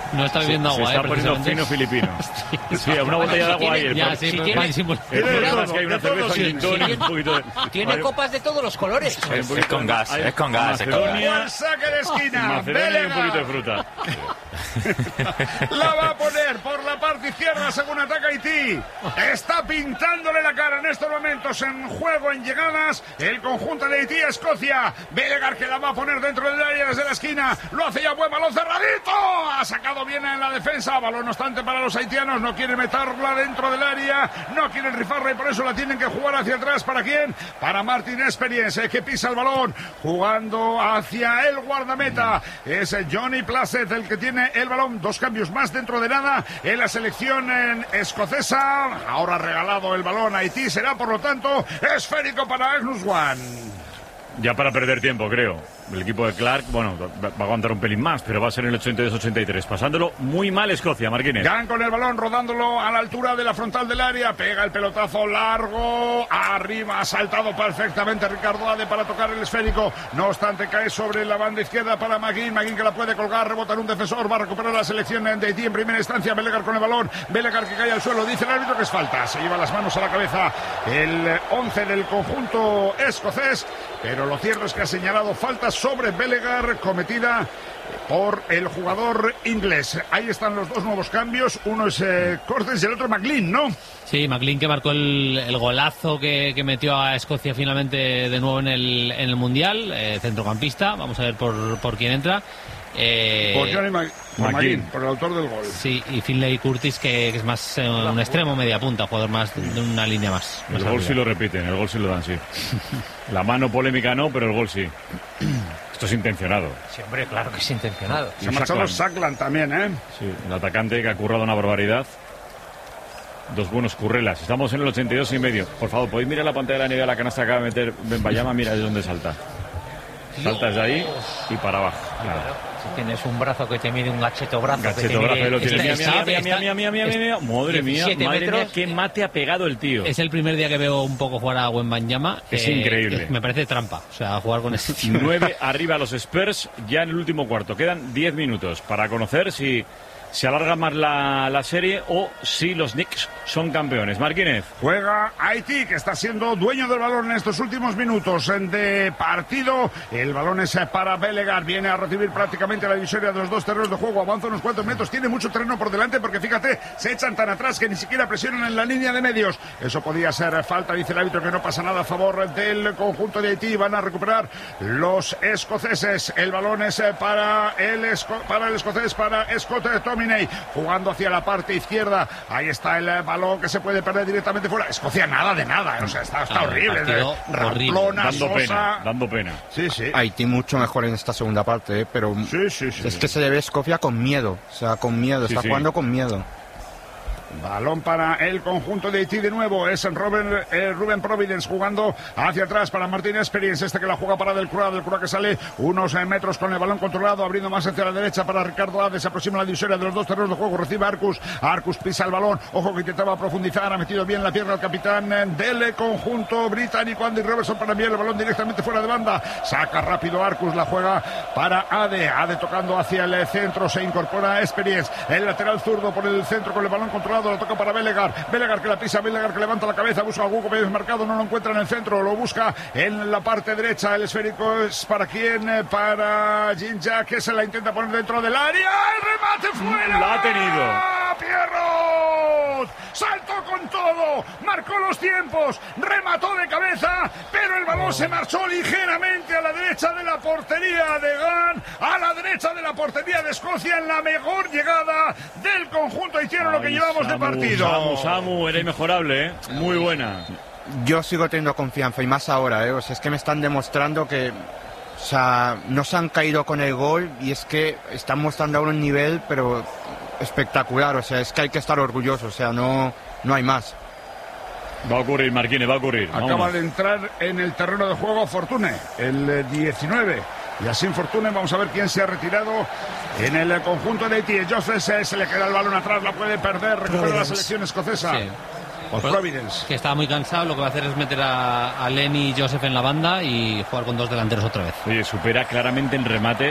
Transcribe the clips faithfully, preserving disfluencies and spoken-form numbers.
No está bebiendo se, agua, se está eh, poniendo fino filipino. Sí, sí, una botella de agua ahí. El ya, sí, si tiene, tiene, tiene, es que hay una cerveza, un gin tonic, un poquito de... Tiene vale. copas de todos los colores. Es, es con gas, es con gas. Buen saque de esquina. Macedonia y un poquito de fruta. La va a poner por la parte izquierda según ataca Haití. Está pintándole la cara en estos momentos en juego, en llegadas, el conjunto de Haití a Escocia. Belegar que la va a poner dentro del área desde la esquina. Lo hace ya, buen balón cerradito. Ha sacado bien en la defensa. Balón no obstante para los haitianos. No quieren meterla dentro del área. No quieren rifarla y por eso la tienen que jugar hacia atrás. ¿Para quién? Para Martin Experience, que pisa el balón. Jugando hacia el guardameta. Es Johnny Placet el que tiene el balón. Dos cambios más dentro de nada en la selección en escocesa. Ahora regalado el balón a Haití. Será por lo tanto esférico para Agnus One. Ya para perder tiempo, creo. El equipo de Clark, bueno, va a aguantar un pelín más, pero va a ser en el ochenta y dos ochenta y tres. Pasándolo muy mal Escocia, Marquínez. Gan con el balón, rodándolo a la altura de la frontal del área. Pega el pelotazo largo. Arriba, ha saltado perfectamente Ricardo Ade para tocar el esférico. No obstante, cae sobre la banda izquierda para Maguín. Maguín que la puede colgar, rebota en un defensor. Va a recuperar la selección de Haití en primera instancia. Belegar con el balón. Belegar que cae al suelo. Dice el árbitro que es falta. Se lleva las manos a la cabeza el once del conjunto escocés. Pero lo cierto es que ha señalado falta sobre Belegar cometida por el jugador inglés. Ahí están los dos nuevos cambios. Uno es eh, Cortes y el otro McLean, ¿no? Sí, McLean que marcó el, el golazo que, que metió a Escocia finalmente de nuevo en el, en el Mundial. Eh, centrocampista. Vamos a ver por, por quién entra. Eh, por Johnny Mag McLean, por el autor del gol. Sí, y Finlay Curtis, que, que es más eh, un extremo media punta, jugador más de una línea más. El más gol arriba. sí lo repiten, el gol sí lo dan, sí. La mano polémica no, pero el gol sí. Esto es intencionado. Sí, hombre, claro que es intencionado. Se ha marchado Sackland también, ¿eh? Sí, el atacante que ha currado una barbaridad. Dos buenos currelas. Estamos en el ochenta y dos y medio. Por favor, ¿podéis mirar la pantalla de la nieve a la canasta que acaba de meter Benbayama? Mira de dónde salta. Saltas de ahí y para abajo. Claro. Si tienes un brazo que te mide un gacheto brazo. Gacheto brazo, que lo tiene. Mira, mira, mira, mira, mira, mira, mira. Madre mía, madre mía, qué mate ha pegado el tío. Es el primer día que veo un poco jugar a Wembanyama. Es eh, increíble. Me parece trampa, o sea, jugar con ese tío. Nueve arriba los Spurs, ya en el último cuarto. Quedan diez minutos para conocer si se alarga más la, la serie o si los Knicks son campeones. Marquínez. Juega Haití, que está siendo dueño del balón en estos últimos minutos de partido. El balón es para Belegar. Viene a recibir prácticamente la divisoria de los dos terrenos de juego. Avanza unos cuantos metros. Tiene mucho terreno por delante porque, fíjate, se echan tan atrás que ni siquiera presionan en la línea de medios. Eso podía ser falta, dice el árbitro, que no pasa nada a favor del conjunto de Haití. Van a recuperar los escoceses. El balón es para el, esco para el escocés, para Scott Tominey, jugando hacia la parte izquierda. Ahí está el balón que se puede perder directamente fuera. Escocia nada de nada, ¿eh? O sea, está, está ah, horrible, de ramplona, dando sosa. pena, dando pena. Sí, sí. Haití mucho mejor en esta segunda parte, ¿eh? Pero sí, sí, sí, es sí. que se le ve a Escocia con miedo, o sea, con miedo, sí, está sí. jugando con miedo. Balón para el conjunto de Haití de nuevo. Es Robin, eh, Ruben Providence jugando hacia atrás para Martin Experience. Este que la juega para Del Cura. Del Cura que sale unos eh, metros con el balón controlado. Abriendo más hacia la derecha para Ricardo Ade. Se aproxima la divisoria de los dos terrenos de juego. Recibe Arcus. Arcus pisa el balón. Ojo que intentaba profundizar. Ha metido bien la pierna el capitán eh, del conjunto británico. Andy Robertson para enviar el balón directamente fuera de banda. Saca rápido Arcus. La juega para Ade. Ade tocando hacia el centro. Se incorpora Experience. El lateral zurdo por el centro con el balón controlado. Lo toca para Belegar. Belegar que la pisa, Belegar que levanta la cabeza, busca a Hugo Pérez marcado, no lo encuentra en el centro, lo busca en la parte derecha. El esférico es para quién, para Jinja, que se la intenta poner dentro del área. El remate fuera. La ha tenido. Pierrot saltó con todo, marcó los tiempos, remató de cabeza, pero el balón se marchó ligeramente a la derecha de la portería de Gan, a la derecha de la portería de Escocia, en la mejor llegada del conjunto haitiano, lo que llevamos Samu, de partido. Samu, Samu, era inmejorable, ¿eh? Muy buena. Yo sigo teniendo confianza y más ahora, ¿eh? O sea, es que me están demostrando que, o sea, no se han caído con el gol y es que están mostrando ahora un nivel, pero espectacular, o sea, es que hay que estar orgullosos, o sea, no, no hay más. Va a ocurrir, Marquínez, va a ocurrir. Acaba Vamos. de entrar en el terreno de juego Fortune, el diecinueve. Y así Fortune, vamos a ver quién se ha retirado en el conjunto de Haití. Joseph se, se le queda el balón atrás, la puede perder, recupera la selección escocesa. Sí. Pues Providence. Que estaba muy cansado, lo que va a hacer es meter a, a Lenny y Joseph en la banda y jugar con dos delanteros otra vez. Oye, supera claramente en remates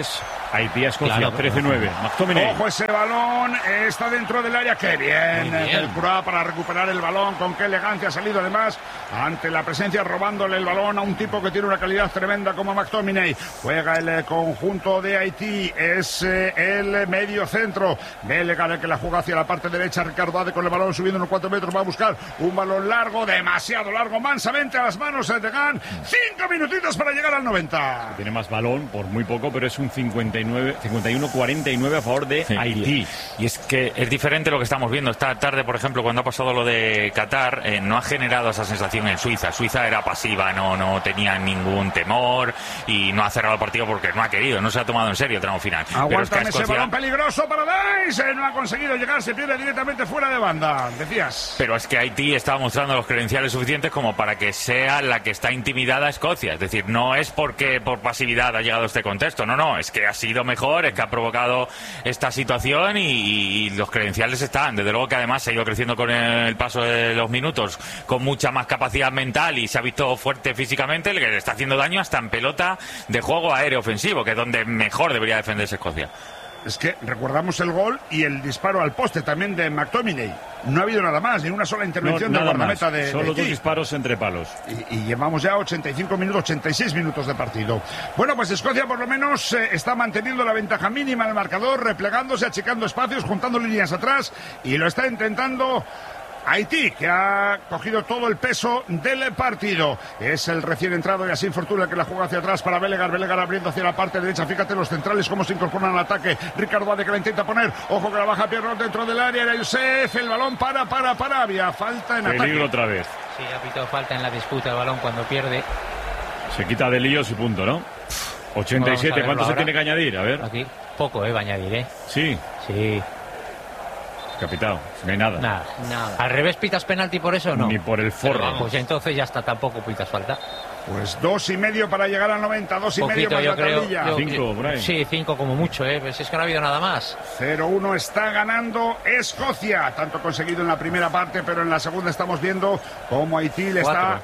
Haití a Escocia, Claro. trece nueve. McTominay. Ojo, ese balón está dentro del área. ¡Qué bien! Muy bien. El Croa para recuperar el balón. Con qué elegancia ha salido además ante la presencia, robándole el balón a un tipo que tiene una calidad tremenda como McTominay. Juega el eh, conjunto de Haití. Es eh, el medio centro. Bellegar el que la juega hacia la parte derecha. Ricardo Ade con el balón subiendo unos cuatro metros. Va a buscar un balón largo, demasiado largo. Mansamente a las manos de Gant. Cinco minutitos para llegar al noventa. Tiene más balón por muy poco, pero es un cincuenta y nueve, cincuenta y uno cuarenta y nueve a favor de Sí, Haití. Y, y es que es diferente lo que estamos viendo. Esta tarde, por ejemplo, cuando ha pasado lo de Qatar, eh, no ha generado esa sensación en Suiza. Suiza era pasiva, no, no tenía ningún temor y no ha cerrado el partido porque no ha querido, no se ha tomado en serio el tramo final. Pero es que a Aguántame ese Escocia- balón peligroso para Dice. No ha conseguido llegar, se pierde directamente fuera de banda. Decías. Pero es que Haití estaba mostrando los credenciales suficientes como para que sea la que está intimidada a Escocia. Es decir, no es porque por pasividad ha llegado a este contexto. No, no, es que ha sido mejor, es que ha provocado esta situación y, y los credenciales están. Desde luego que además se ha ido creciendo con el paso de los minutos, con mucha más capacidad mental y se ha visto fuerte físicamente, el que le está haciendo daño hasta en pelota de juego aéreo ofensivo, que es donde mejor debería defenderse Escocia. Es que recordamos el gol y el disparo al poste también de McTominay. No ha habido nada más, ni una sola No, intervención del nada más. guardameta de, Solo de dos Haití. disparos entre palos. Y, y llevamos ya ochenta y cinco minutos, ochenta y seis minutos de partido. Bueno, pues Escocia por lo menos eh, está manteniendo la ventaja mínima en el marcador, replegándose, achicando espacios, juntando líneas atrás y lo está intentando Haití, que ha cogido todo el peso del partido. Es el recién entrado y así Fortuna que la juega hacia atrás para Bellegar. Bellegar abriendo hacia la parte derecha. Fíjate los centrales cómo se incorporan al ataque. Ricardo Ade que la intenta poner. Ojo que la baja Pierrot dentro del área. Era Youssef. El balón para, para, para. Había falta en Peligro ataque. otra vez. Sí, ha pitado falta en la disputa el balón cuando pierde. Se quita de líos y punto, ¿no? ochenta y siete, Vamos a verlo ¿cuánto se ahora. tiene que añadir? A ver. Aquí poco, eh, va a añadir, eh. Sí, Sí, capitán, no hay nada. nada. Nada. ¿Al revés pitas penalti por eso o no? Ni por el forro. Pues entonces ya está, tampoco pitas falta. Pues dos y medio para llegar al noventa. Dos y medio Poquito, para yo la creo. tablilla. yo- Cinco, yo- Brian. Sí, cinco como mucho, eh. Pues es que no ha habido nada más. cero uno está ganando Escocia. Tanto conseguido en la primera parte, pero en la segunda estamos viendo cómo Haití le está,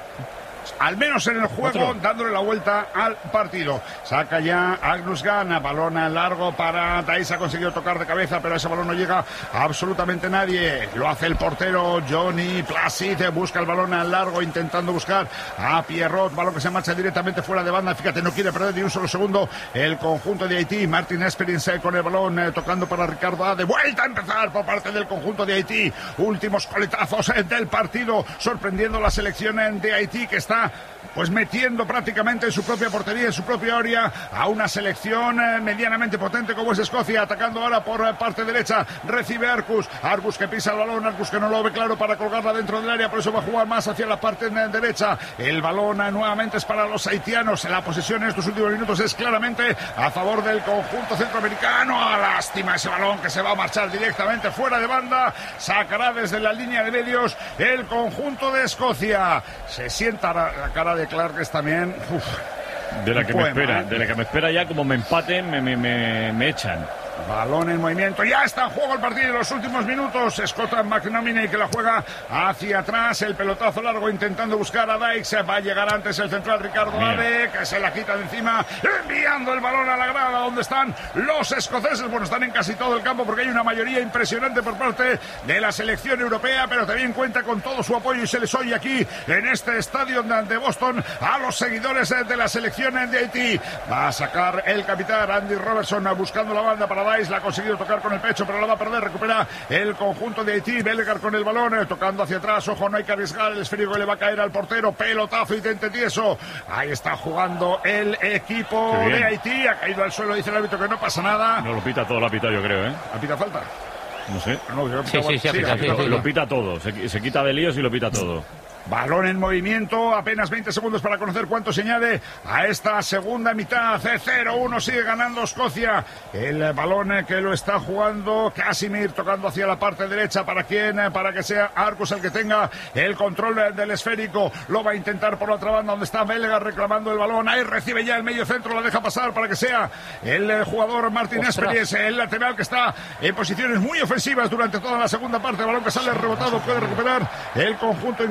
al menos en el juego, Cuatro. dándole la vuelta al partido. Saca ya Agnus Gana, balón en largo para Thais, ha conseguido tocar de cabeza, pero ese balón no llega a absolutamente nadie. Lo hace el portero Johnny Placid, busca el balón en largo, intentando buscar a Pierrot, balón que se marcha directamente fuera de banda. Fíjate, no quiere perder ni un solo segundo el conjunto de Haití. Martin Experience con el balón, eh, tocando para Ricardo A. De vuelta a empezar por parte del conjunto de Haití. Últimos coletazos eh, del partido, sorprendiendo la selección eh, de Haití, que está pues metiendo prácticamente en su propia portería, en su propia área, a una selección eh, medianamente potente como es Escocia, atacando ahora por eh, parte derecha. Recibe Arcus, Arcus que pisa el balón, Arcus que no lo ve claro para colgarla dentro del área, por eso va a jugar más hacia la parte eh, derecha. El balón eh, nuevamente es para los haitianos. La posesión en estos últimos minutos es claramente a favor del conjunto centroamericano. ¡Ah, lástima ese balón que se va a marchar directamente fuera de banda! Sacará desde la línea de medios el conjunto de Escocia. Se sienta la cara de Clark también. Uf. De la Un que me poema, espera, ¿eh? de la que me espera ya, como me empaten, me, me, me, me echan. Balón en movimiento, ya está en juego el partido en los últimos minutos. Scott McNominay que la juega hacia atrás, el pelotazo largo intentando buscar a Dykes. Va a llegar antes el central Ricardo Mira. Ade, que se la quita de encima, enviando el balón a la grada donde están los escoceses. Bueno, están en casi todo el campo porque hay una mayoría impresionante por parte de la selección europea, pero también cuenta con todo su apoyo y se les oye aquí en este estadio de Boston a los seguidores de la selección de Haití. Va a sacar el capitán Andy Robertson buscando la banda para Dice, la ha conseguido tocar con el pecho, pero la va a perder. Recupera el conjunto de Haití. Bellegar con el balón, eh, tocando hacia atrás. Ojo, no hay que arriesgar. El esférico le va a caer al portero. Pelotazo y tente tieso. Ahí está jugando el equipo Qué bien. de Haití. Ha caído al suelo, dice el árbitro que no pasa nada. No lo pita todo, lo ha pitado yo creo, ¿eh? ¿Ha pitado falta? No sé. No, yo- Sí, sí, sí, ha pitado, ha sí, pitado sí, Lo falta. pita todo, se, se quita de líos y lo pita todo. Balón en movimiento, apenas veinte segundos para conocer cuánto se añade a esta segunda mitad. cero uno sigue ganando Escocia. El balón eh, que lo está jugando Casimir, tocando hacia la parte derecha. ¿Para quién? Eh, Para que sea Arcus el que tenga el control eh, del esférico. Lo va a intentar por la otra banda donde está Bellegar reclamando el balón. Ahí recibe ya el medio centro, la deja pasar para que sea el eh, jugador Martin Experience, el lateral que está en posiciones muy ofensivas durante toda la segunda parte. Balón que sale rebotado, puede recuperar el conjunto inglés. Es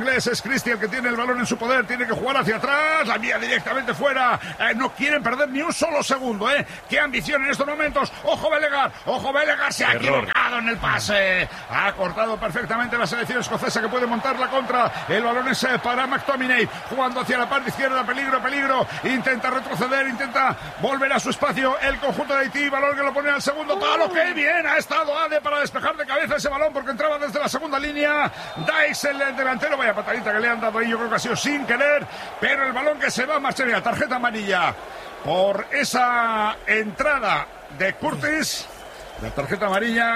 Cristi el que tiene el balón en su poder, tiene que jugar hacia atrás, la envía directamente fuera, eh, no quieren perder ni un solo segundo, ¿eh? Qué ambición en estos momentos, ojo Belegar, ojo Belegar, se ha Error. equivocado en el pase, ha cortado perfectamente la selección escocesa que puede montar la contra, el balón es eh, para McTominay, jugando hacia la parte izquierda, peligro, peligro, intenta retroceder, intenta volver a su espacio, el conjunto de Haití, balón que lo pone al segundo palo, qué bien ha estado Ade para despejar de cabeza ese balón porque entraba desde la segunda línea, Dykes el delantero, vaya patadita que le han dado ahí, yo creo que ha sido sin querer, pero el balón que se va a Marchena, tarjeta amarilla por esa entrada de Curtis, la tarjeta amarilla.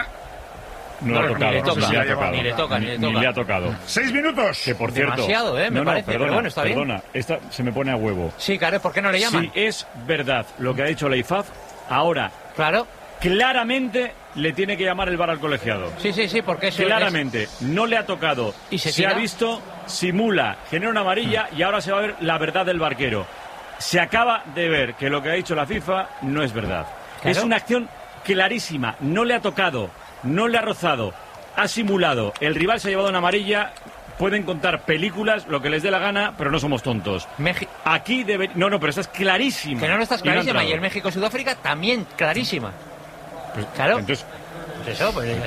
No le ha Ni tocado, le no sé toca, si le ha tocado. ni le toca, ni le Ni toca. le ha tocado. Seis minutos. Que por cierto. Demasiado, ¿eh? Me no, no, parece, pero perdona, bueno, está bien. perdona, esta se me pone a huevo. Sí, claro, ¿por qué no le llaman? Si es verdad lo que ha dicho la I F A F, ahora Claro. claramente le tiene que llamar el V A R al colegiado. Sí, sí, sí, porque eso Claramente, no le ha tocado, ¿Y se se tira? ha visto, simula, genera una amarilla y ahora se va a ver la verdad del barquero. Se acaba de ver que lo que ha dicho la FIFA no es verdad. Claro. Es una acción clarísima, no le ha tocado, no le ha rozado, ha simulado, el rival se ha llevado una amarilla, pueden contar películas, lo que les dé la gana, pero no somos tontos. Meji- Aquí debe... No, no, pero esta es clarísima. Que no, no estás Y ha clarísima. entrado. Y el México-Sudáfrica también clarísima. Claro. Entonces, Pues eso, pues...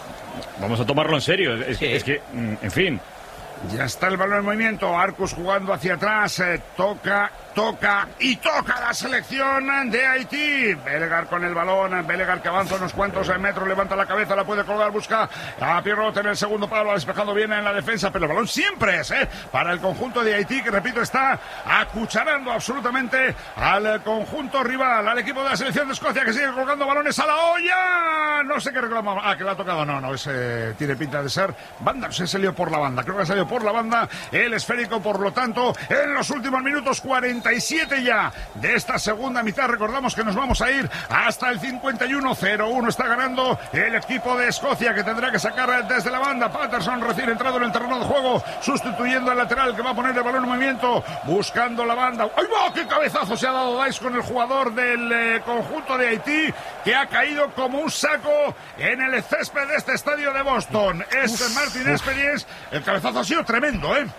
vamos a tomarlo en serio. Es, Sí. que, es que, mm, en fin... Ya está el balón en movimiento, Arcus jugando hacia atrás, eh, toca, toca y toca la selección de Haití. Belegar con el balón, Belegar que avanza unos cuantos metros, levanta la cabeza, la puede colgar, busca a Pierrot en el segundo palo, ha despejado bien en la defensa, pero el balón siempre es eh, para el conjunto de Haití, que repito, está acucharando absolutamente al conjunto rival, al equipo de la selección de Escocia, que sigue colgando balones a la olla. No sé qué reclama, ah, que le ha tocado, no, no, ese tiene pinta de ser banda, se salió por la banda, creo que ha salido por la banda el esférico, por lo tanto, en los últimos minutos cuarenta y siete ya de esta segunda mitad, recordamos que nos vamos a ir hasta el cincuenta y uno cero uno, está ganando el equipo de Escocia, que tendrá que sacar desde la banda. Patterson recién entrado en el terreno de juego, sustituyendo al lateral que va a poner el balón en movimiento, buscando la banda. ¡Ay, va! ¡Qué cabezazo se ha dado Dice con el jugador del eh, conjunto de Haití, que ha caído como un saco en el césped de este estadio de Boston! Es Martin Experience, el cabezazo ha sido tremendo, ¿eh?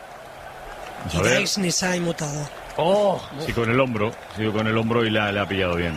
A Y ver. Dice ni se ha inmutado. ¡Oh! Sí, con el hombro, sí, con el hombro y le ha, le ha pillado bien.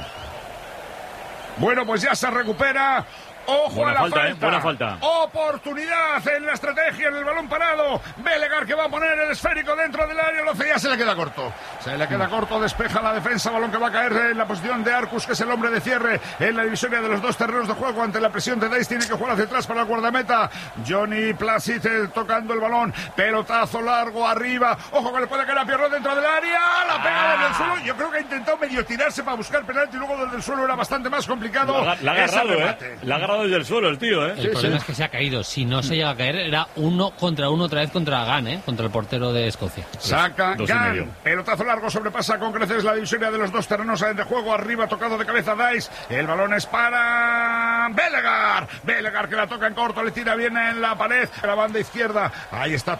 Bueno, pues ya se recupera. Ojo Buena a la falta, falta. ¿eh? Buena falta. Oportunidad en la estrategia, en el balón parado. Belegar que va a poner el esférico dentro del área. Lo hace, ya se le queda corto. Se le queda corto, despeja la defensa. Balón que va a caer en la posición de Arcus, que es el hombre de cierre en la divisoria de los dos terrenos de juego. Ante la presión de Dice, tiene que jugar hacia atrás para el guardameta. Johnny Placid eh, tocando el balón. Pelotazo largo arriba. Ojo que le puede caer a Pierrot dentro del área. La pega desde el suelo. Yo creo que ha intentado medio tirarse para buscar penalti. Y luego desde el suelo era bastante más complicado. La, ha- la ha ese agarrado, remate. ¿eh? La ha agarrado desde el suelo el tío, ¿eh? El problema es que se ha caído. Si no se llega a caer, era uno contra uno otra vez contra Gan, ¿eh? Contra el portero de Escocia. Saca Dos y medio. Gan, pelotazo largo, sobrepasa con creces la divisoria de los dos terrenos de juego, arriba tocado de cabeza Dice, el balón es para Belegar, Belegar que la toca en corto, le tira bien en la pared, a la banda izquierda, ahí está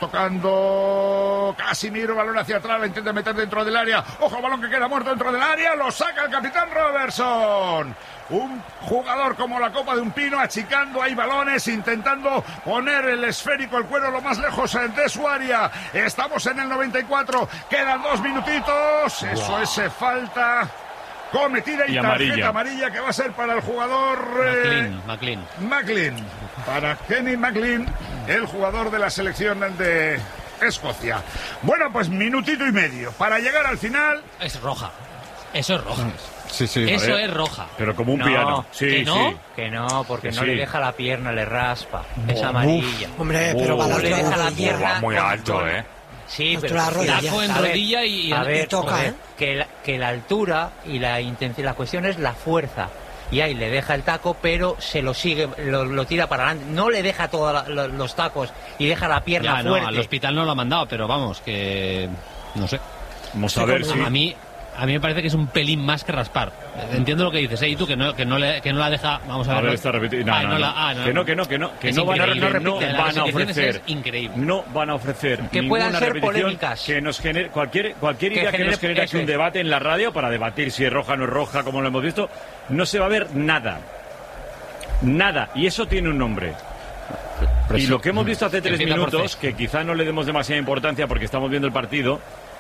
tocando Casimiro, balón hacia atrás, la intenta meter dentro del área, ojo, balón que queda muerto dentro del área, lo saca el capitán Robertson. Un jugador como la copa de un pino, achicando ahí balones, intentando poner el esférico, el cuero lo más lejos de su área. Estamos en el noventa y cuatro, quedan dos minutitos. Eso wow. es falta cometida y, y tarjeta amarilla. amarilla que va a ser para el jugador eh, McLean, McLean. McLean. Para Kenny McLean, el jugador de la selección de Escocia. Bueno, pues minutito y medio para llegar al final. Es roja. Eso es roja. Sí, sí. Eso ver, es roja. Pero como un No, piano. Sí, ¿que no? sí. Que no, porque Que no sí. le deja la pierna, le raspa. Es amarilla. Hombre, pero Oh, va a la No le deja la rodilla. pierna. Va muy con- alto, ¿eh? Sí, Altura pero de rodilla. Taco en a ver, rodilla y, y a ver, toca, joder, ¿eh? que, la, que la altura y la intensidad, la cuestión es la fuerza. Y ahí le deja el taco, pero se lo sigue, lo, lo tira para adelante. No le deja todos los tacos y deja la pierna Ya, no, fuerte. al hospital no lo ha mandado, pero vamos, que no sé. Vamos a ver si... A mí, a mí me parece que es un pelín más que raspar. Entiendo lo que dices, ¿eh? Y tú que no, que no, le, que no la deja... Vamos a ver. A ver, no- está repetido. No, Ah, no, no no. la- ah, no, que no, no. que no, que no, que Es no van a, increíble. que no repite, las van a repeticiones ofrecer. es increíble. No van a ofrecer Que puedan ninguna ser repetición polémicas. que nos genere cualquier cualquier Que idea que genere- nos genere aquí eso un es. debate en la radio para debatir si es roja o no es roja, como lo hemos visto. No se va a ver nada. Nada. Y eso tiene un nombre. Y lo que hemos visto hace tres minutos, que quizá no le demos demasiada importancia porque estamos viendo el partido,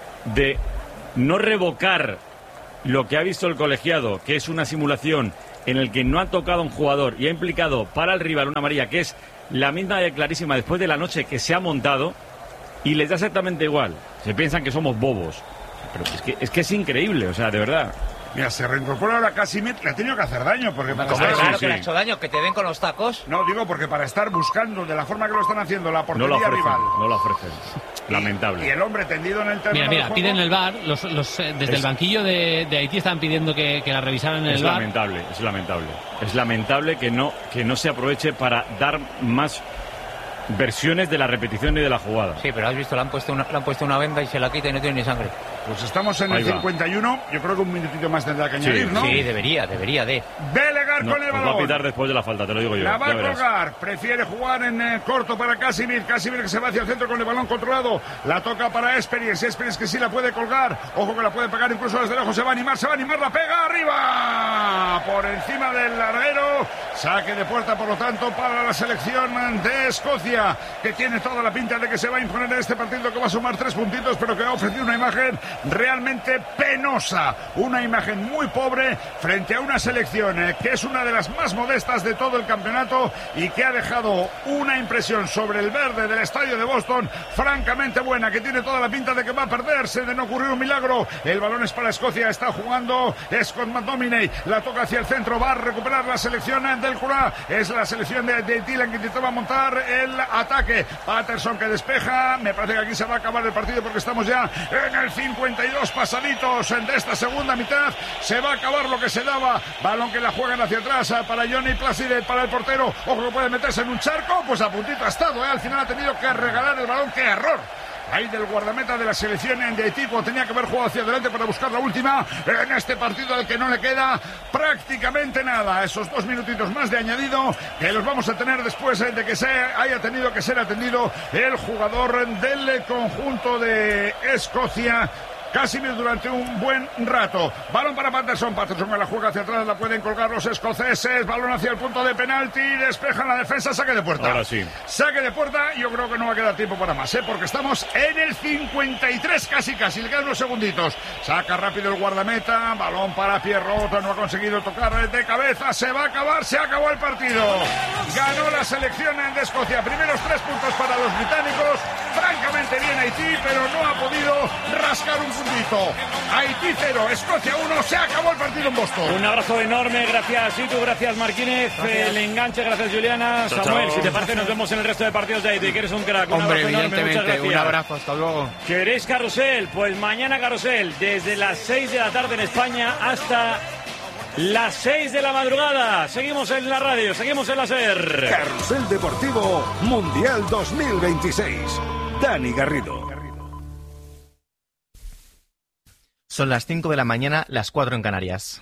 de no revocar lo que ha visto el colegiado, que es una simulación en el que no ha tocado a un jugador y ha implicado para el rival una amarilla que es la misma de clarísima después de la noche que se ha montado, y les da exactamente igual. Se piensan que somos bobos. Pero es que es, que es increíble, o sea, de verdad. Mira, se reincorpora ahora Casimir, le ha tenido que hacer daño, porque para Claro, estar... claro sí, que le ha sí. hecho daño, que te den con los tacos. No, digo porque para estar buscando de la forma que lo están haciendo la No portería lo ofrecen, rival. no lo ofrecen. Lamentable. Y el hombre tendido en el terreno Mira, mira, de juego. piden el V A R, los, los, eh, desde Es- el banquillo de, de Haití están pidiendo que, que la revisaran en Es el V A R. lamentable, es lamentable. Es lamentable que no, que no se aproveche para dar más versiones de la repetición y de la jugada. Sí, pero has visto, le han puesto una, le han puesto una venda y se la quita y no tiene ni sangre. Pues estamos en Ahí el va. cincuenta y uno, yo creo que un minutito más tendrá que añadir, Sí, ¿no? Sí, debería, debería de. Delegar No, con el nos va a balón. pitar después de la falta, te lo digo yo. La va ya a verás. colgar, prefiere jugar en eh, corto para Casimir, Casimir que se va hacia el centro con el balón controlado, la toca para Experience, Experience que sí la puede colgar, ojo que la puede pegar incluso desde lejos, se va a animar, se va a animar, la pega arriba, por encima del larguero, saque de puerta por lo tanto para la selección de Escocia, que tiene toda la pinta de que se va a imponer en este partido, que va a sumar tres puntitos, pero que ha ofrecido una imagen realmente penosa, una imagen muy pobre frente a una selección eh, que es una de las más modestas de todo el campeonato y que ha dejado una impresión sobre el verde del estadio de Boston francamente buena, que tiene toda la pinta de que va a perderse, de no ocurrir un milagro. El balón es para Escocia, está jugando Scott McTominay, la toca hacia el centro, va a recuperar la selección eh, del Curá, es la selección de, de Dylan que intentaba montar el ataque. Patterson que despeja, me parece que aquí se va a acabar el partido porque estamos ya en el cincuenta y dos pasaditos de esta segunda mitad, se va a acabar lo que se daba, balón que la juegan hacia atrás para Johnny Placide, para el portero, ojo que puede meterse en un charco, pues a puntito ha estado, ¿eh? Al final ha tenido que regalar el balón, qué error ahí del guardameta de la selección de Haití, cuando tenía que haber jugado hacia adelante para buscar la última en este partido al que no le queda prácticamente nada. Esos dos minutitos más de añadido que los vamos a tener después de que se haya tenido que ser atendido el jugador del conjunto de Escocia, Casimir, durante un buen rato. Balón para Patterson, Patterson que la juega hacia atrás, la pueden colgar los escoceses, balón hacia el punto de penalti, despejan la defensa, saque de puerta. Ahora sí. Saque de puerta, yo creo que no va a quedar tiempo para más, ¿eh? Porque estamos en el cincuenta y tres casi casi, le quedan unos segunditos. Saca rápido el guardameta, balón para Pierrot, no ha conseguido tocar de cabeza, se va a acabar, se acabó el partido. Ganó la selección de Escocia, primeros tres puntos para los británicos, francamente bien Haití, pero no ha podido rascar un puntito. Haití cero, Escocia uno, se acabó el partido en Boston. Un abrazo enorme, gracias Itu, gracias Marquínez, gracias. El enganche, gracias Juliana. Chao, Samuel, chao. si te parece nos vemos en el resto de partidos de Haití, que eres un crack. Un Hombre, abrazo enorme, muchas evidentemente, gracias. un abrazo, hasta luego. ¿Queréis carrusel? Pues mañana carrusel, desde las seis de la tarde en España hasta las seis de la madrugada. Seguimos en la radio, seguimos en la SER. Carrusel Deportivo Mundial dos mil veintiséis. Dani Garrido. Son las cinco de la mañana, las cuatro en Canarias.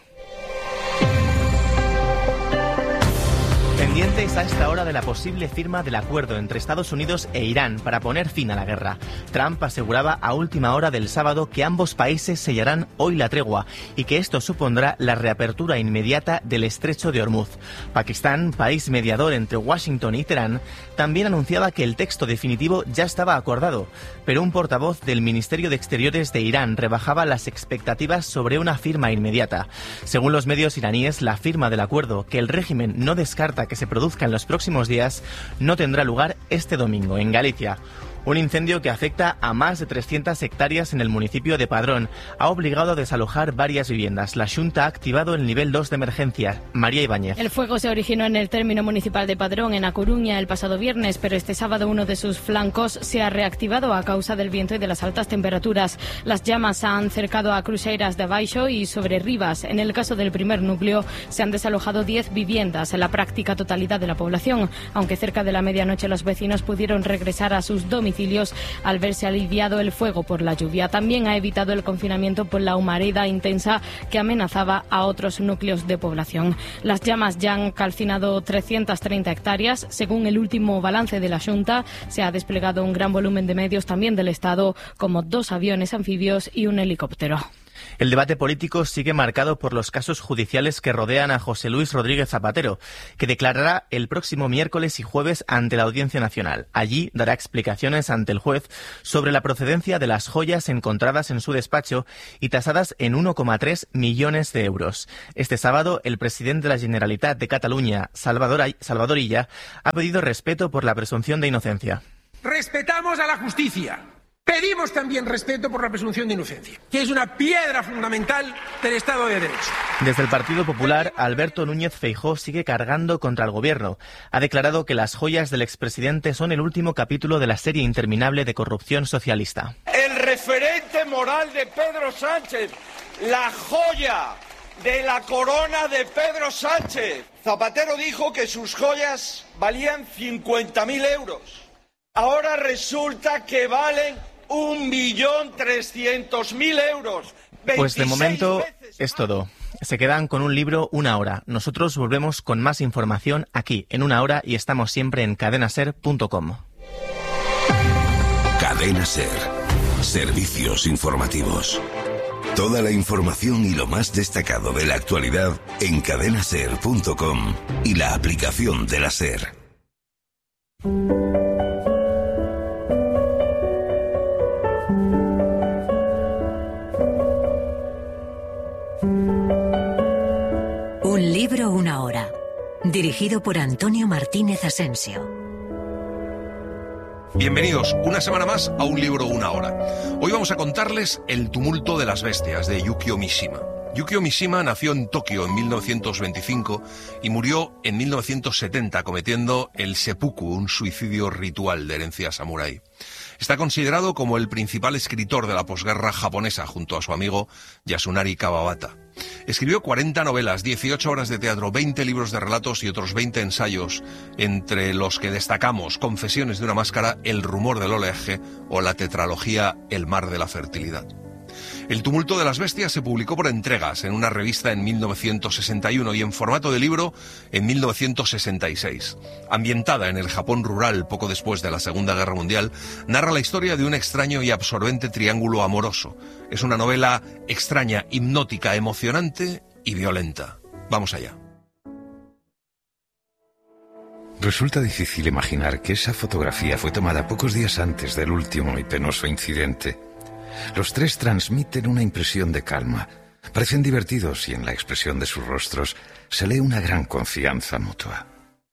Pendientes a esta hora de la posible firma del acuerdo entre Estados Unidos e Irán para poner fin a la guerra. Trump aseguraba a última hora del sábado que ambos países sellarán hoy la tregua y que esto supondrá la reapertura inmediata del estrecho de Hormuz. Pakistán, país mediador entre Washington y Teherán, también anunciaba que el texto definitivo ya estaba acordado, pero un portavoz del Ministerio de Exteriores de Irán rebajaba las expectativas sobre una firma inmediata. Según los medios iraníes, la firma del acuerdo, que el régimen no descarta que se produzca en los próximos días, no tendrá lugar este domingo en Galicia. Un incendio que afecta a más de trescientas hectáreas en el municipio de Padrón ha obligado a desalojar varias viviendas. La Xunta ha activado el nivel dos de emergencia. María Ibáñez. El fuego se originó en el término municipal de Padrón, en A Coruña, el pasado viernes, pero este sábado uno de sus flancos se ha reactivado a causa del viento y de las altas temperaturas. Las llamas han cercado a Cruceiras de Baixo y sobre Rivas. En el caso del primer núcleo se han desalojado diez viviendas, en la práctica totalidad de la población, aunque cerca de la medianoche los vecinos pudieron regresar a sus domicilios al verse aliviado el fuego por la lluvia. También ha evitado el confinamiento por la humareda intensa que amenazaba a otros núcleos de población. Las llamas ya han calcinado trescientas treinta hectáreas. Según el último balance de la Xunta, se ha desplegado un gran volumen de medios también del Estado, como dos aviones anfibios y un helicóptero. El debate político sigue marcado por los casos judiciales que rodean a José Luis Rodríguez Zapatero, que declarará el próximo miércoles y jueves ante la Audiencia Nacional. Allí dará explicaciones ante el juez sobre la procedencia de las joyas encontradas en su despacho y tasadas en uno coma tres millones de euros. Este sábado, el presidente de la Generalitat de Cataluña, Salvador, Salvador Illa, ha pedido respeto por la presunción de inocencia. Respetamos a la justicia. Pedimos también respeto por la presunción de inocencia, que es una piedra fundamental del Estado de Derecho. Desde el Partido Popular, Alberto Núñez Feijóo sigue cargando contra el gobierno. Ha declarado que las joyas del expresidente son el último capítulo de la serie interminable de corrupción socialista. El referente moral de Pedro Sánchez, la joya de la corona de Pedro Sánchez. Zapatero dijo que sus joyas valían cincuenta mil euros. Ahora resulta que valen un millón trescientos mil euros. Pues de momento es todo. Se quedan con un libro Una Hora. Nosotros volvemos con más información aquí en Una Hora y estamos siempre en cadena ser punto com. Cadena Ser. Servicios informativos. Toda la información y lo más destacado de la actualidad en cadena ser punto com y la aplicación de la SER. Un libro, una hora. Dirigido por Antonio Martínez Asensio. Bienvenidos una semana más a Un libro, una hora. Hoy vamos a contarles El tumulto de las bestias de Yukio Mishima. Yukio Mishima nació en Tokio en mil novecientos veinticinco y murió en mil novecientos setenta cometiendo el seppuku, un suicidio ritual de herencia samurái. Está considerado como el principal escritor de la posguerra japonesa junto a su amigo Yasunari Kawabata. Escribió cuarenta novelas, dieciocho obras de teatro, veinte libros de relatos y otros veinte ensayos, entre los que destacamos Confesiones de una máscara, El rumor del oleaje o la tetralogía El mar de la fertilidad. El tumulto de las bestias se publicó por entregas en una revista en mil novecientos sesenta y uno y en formato de libro en mil novecientos sesenta y seis. Ambientada en el Japón rural poco después de la Segunda Guerra Mundial, narra la historia de un extraño y absorbente triángulo amoroso. Es una novela extraña, hipnótica, emocionante y violenta. Vamos allá. Resulta difícil imaginar que esa fotografía fue tomada pocos días antes del último y penoso incidente. Los tres transmiten una impresión de calma. Parecen divertidos y en la expresión de sus rostros se lee una gran confianza mutua.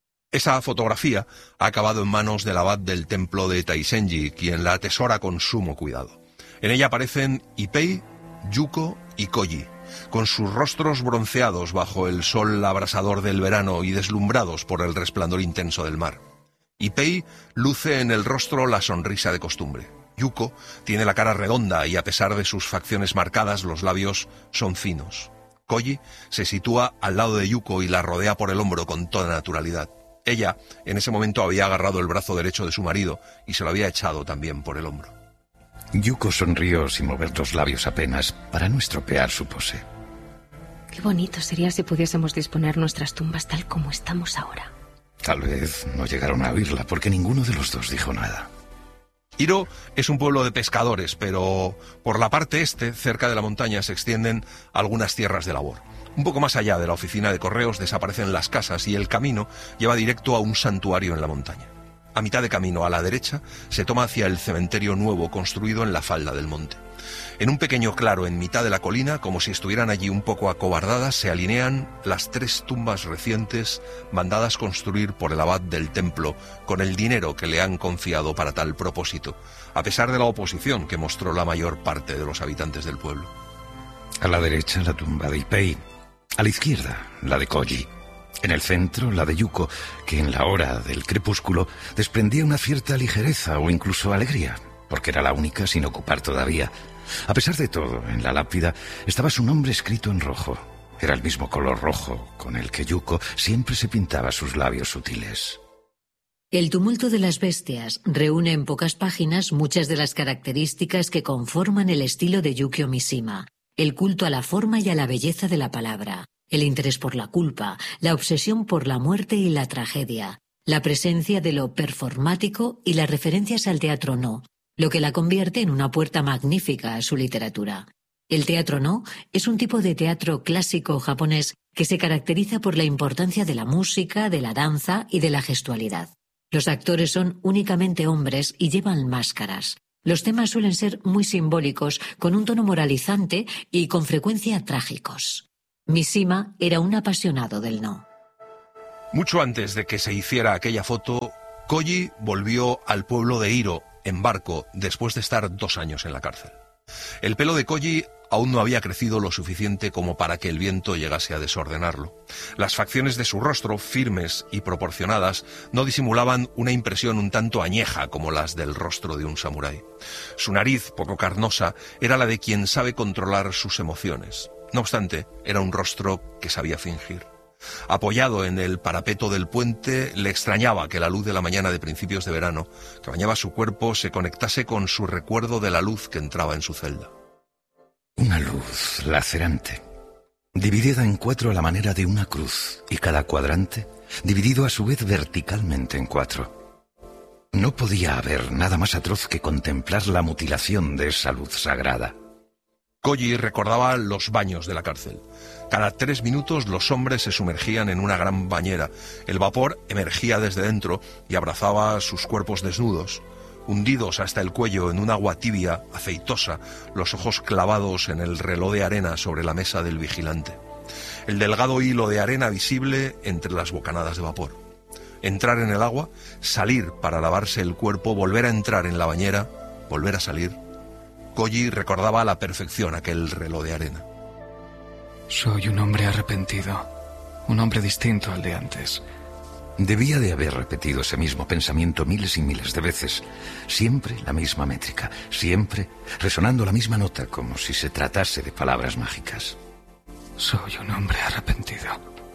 Esa fotografía ha acabado en manos del abad del templo de Taisenji, quien la atesora con sumo cuidado. En ella aparecen Ipei, Yuko y Koji, con sus rostros bronceados bajo el sol abrasador del verano y deslumbrados por el resplandor intenso del mar. Ipei luce en el rostro la sonrisa de costumbre. Yuko tiene la cara redonda y a pesar de sus facciones marcadas, los labios son finos. Koji se sitúa al lado de Yuko y la rodea por el hombro con toda naturalidad. Ella, en ese momento, había agarrado el brazo derecho de su marido y se lo había echado también por el hombro. Yuko sonrió sin mover los labios apenas para no estropear su pose. Qué bonito sería si pudiésemos disponer nuestras tumbas tal como estamos ahora. Tal vez no llegaron a oírla porque ninguno de los dos dijo nada. Hiro es un pueblo de pescadores, pero por la parte este, cerca de la montaña, se extienden algunas tierras de labor. Un poco más allá de la oficina de correos desaparecen las casas y el camino lleva directo a un santuario en la montaña. A mitad de camino, a la derecha, se toma hacia el cementerio nuevo construido en la falda del monte. En un pequeño claro en mitad de la colina, como si estuvieran allí un poco acobardadas, se alinean las tres tumbas recientes mandadas construir por el abad del templo con el dinero que le han confiado para tal propósito, a pesar de la oposición que mostró la mayor parte de los habitantes del pueblo. A la derecha la tumba de Ipei, a la izquierda la de Koji. En el centro, la de Yuko, que en la hora del crepúsculo desprendía una cierta ligereza o incluso alegría, porque era la única sin ocupar todavía. A pesar de todo, en la lápida estaba su nombre escrito en rojo. Era el mismo color rojo con el que Yuko siempre se pintaba sus labios sutiles. El tumulto de las bestias reúne en pocas páginas muchas de las características que conforman el estilo de Yukio Mishima: el culto a la forma y a la belleza de la palabra, el interés por la culpa, la obsesión por la muerte y la tragedia, la presencia de lo performático y las referencias al teatro no, lo que la convierte en una puerta magnífica a su literatura. El teatro no es un tipo de teatro clásico japonés que se caracteriza por la importancia de la música, de la danza y de la gestualidad. Los actores son únicamente hombres y llevan máscaras. Los temas suelen ser muy simbólicos, con un tono moralizante y con frecuencia trágicos. Mishima era un apasionado del no. Mucho antes de que se hiciera aquella foto, Koji volvió al pueblo de Hiro en barco después de estar dos años en la cárcel. El pelo de Koji aún no había crecido lo suficiente como para que el viento llegase a desordenarlo. Las facciones de su rostro, firmes y proporcionadas, no disimulaban una impresión un tanto añeja como las del rostro de un samurái. Su nariz, poco carnosa, era la de quien sabe controlar sus emociones. No obstante, era un rostro que sabía fingir. Apoyado en el parapeto del puente, le extrañaba que la luz de la mañana de principios de verano, que bañaba su cuerpo, se conectase con su recuerdo de la luz que entraba en su celda. Una luz lacerante, dividida en cuatro a la manera de una cruz, y cada cuadrante dividido a su vez verticalmente en cuatro. No podía haber nada más atroz que contemplar la mutilación de esa luz sagrada. Koji recordaba los baños de la cárcel. Cada tres minutos los hombres se sumergían en una gran bañera. El vapor emergía desde dentro y abrazaba sus cuerpos desnudos, hundidos hasta el cuello en un agua tibia, aceitosa, los ojos clavados en el reloj de arena sobre la mesa del vigilante. El delgado hilo de arena visible entre las bocanadas de vapor. Entrar en el agua, salir para lavarse el cuerpo, volver a entrar en la bañera, volver a salir. Koji recordaba a la perfección aquel reloj de arena. Soy un hombre arrepentido, un hombre distinto al de antes. Debía de haber repetido ese mismo pensamiento miles y miles de veces, siempre la misma métrica, siempre resonando la misma nota, como si se tratase de palabras mágicas. Soy un hombre arrepentido.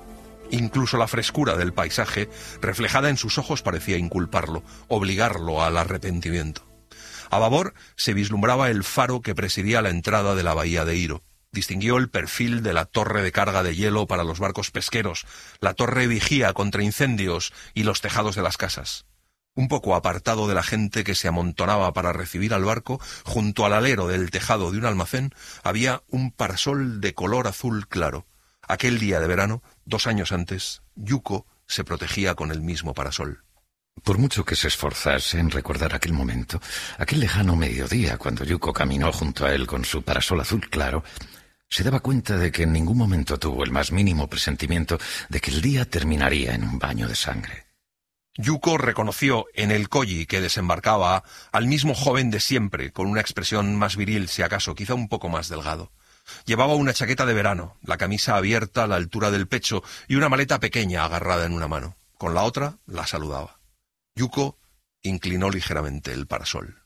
Incluso la frescura del paisaje, reflejada en sus ojos, parecía inculparlo, obligarlo al arrepentimiento. A babor se vislumbraba el faro que presidía la entrada de la bahía de Hiro. Distinguió el perfil de la torre de carga de hielo para los barcos pesqueros, la torre vigía contra incendios y los tejados de las casas. Un poco apartado de la gente que se amontonaba para recibir al barco, junto al alero del tejado de un almacén, había un parasol de color azul claro. Aquel día de verano, dos años antes, Yuko se protegía con el mismo parasol. Por mucho que se esforzase en recordar aquel momento, aquel lejano mediodía cuando Yuko caminó junto a él con su parasol azul claro, se daba cuenta de que en ningún momento tuvo el más mínimo presentimiento de que el día terminaría en un baño de sangre. Yuko reconoció en el Koji que desembarcaba al mismo joven de siempre, con una expresión más viril, si acaso, quizá un poco más delgado. Llevaba una chaqueta de verano, la camisa abierta a la altura del pecho y una maleta pequeña agarrada en una mano. Con la otra la saludaba. Yuko inclinó ligeramente el parasol.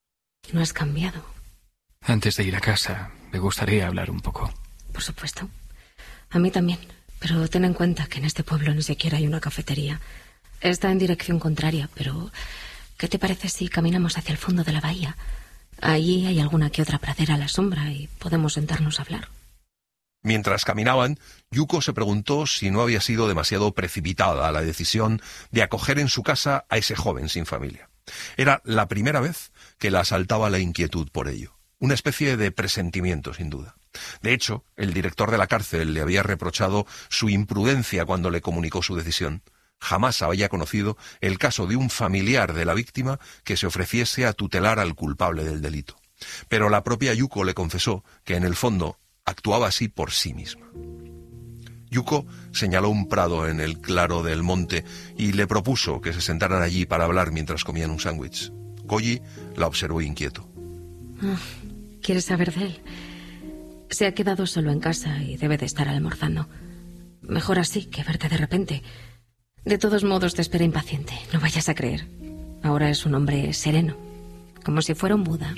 ¿No has cambiado? Antes de ir a casa, me gustaría hablar un poco. Por supuesto. A mí también. Pero ten en cuenta que en este pueblo ni siquiera hay una cafetería. Está en dirección contraria, pero ¿qué te parece si caminamos hacia el fondo de la bahía? Allí hay alguna que otra pradera a la sombra y podemos sentarnos a hablar. Mientras caminaban, Yuko se preguntó si no había sido demasiado precipitada la decisión de acoger en su casa a ese joven sin familia. Era la primera vez que la asaltaba la inquietud por ello. Una especie de presentimiento, sin duda. De hecho, el director de la cárcel le había reprochado su imprudencia cuando le comunicó su decisión. Jamás había conocido el caso de un familiar de la víctima que se ofreciese a tutelar al culpable del delito. Pero la propia Yuko le confesó que, en el fondo, actuaba así por sí misma. Yuko señaló un prado en el claro del monte y le propuso que se sentaran allí para hablar mientras comían un sándwich. Koji la observó inquieto. ¿Quieres saber de él? Se ha quedado solo en casa y debe de estar almorzando. Mejor así que verte de repente. De todos modos te espera impaciente, no vayas a creer. Ahora es un hombre sereno, como si fuera un Buda.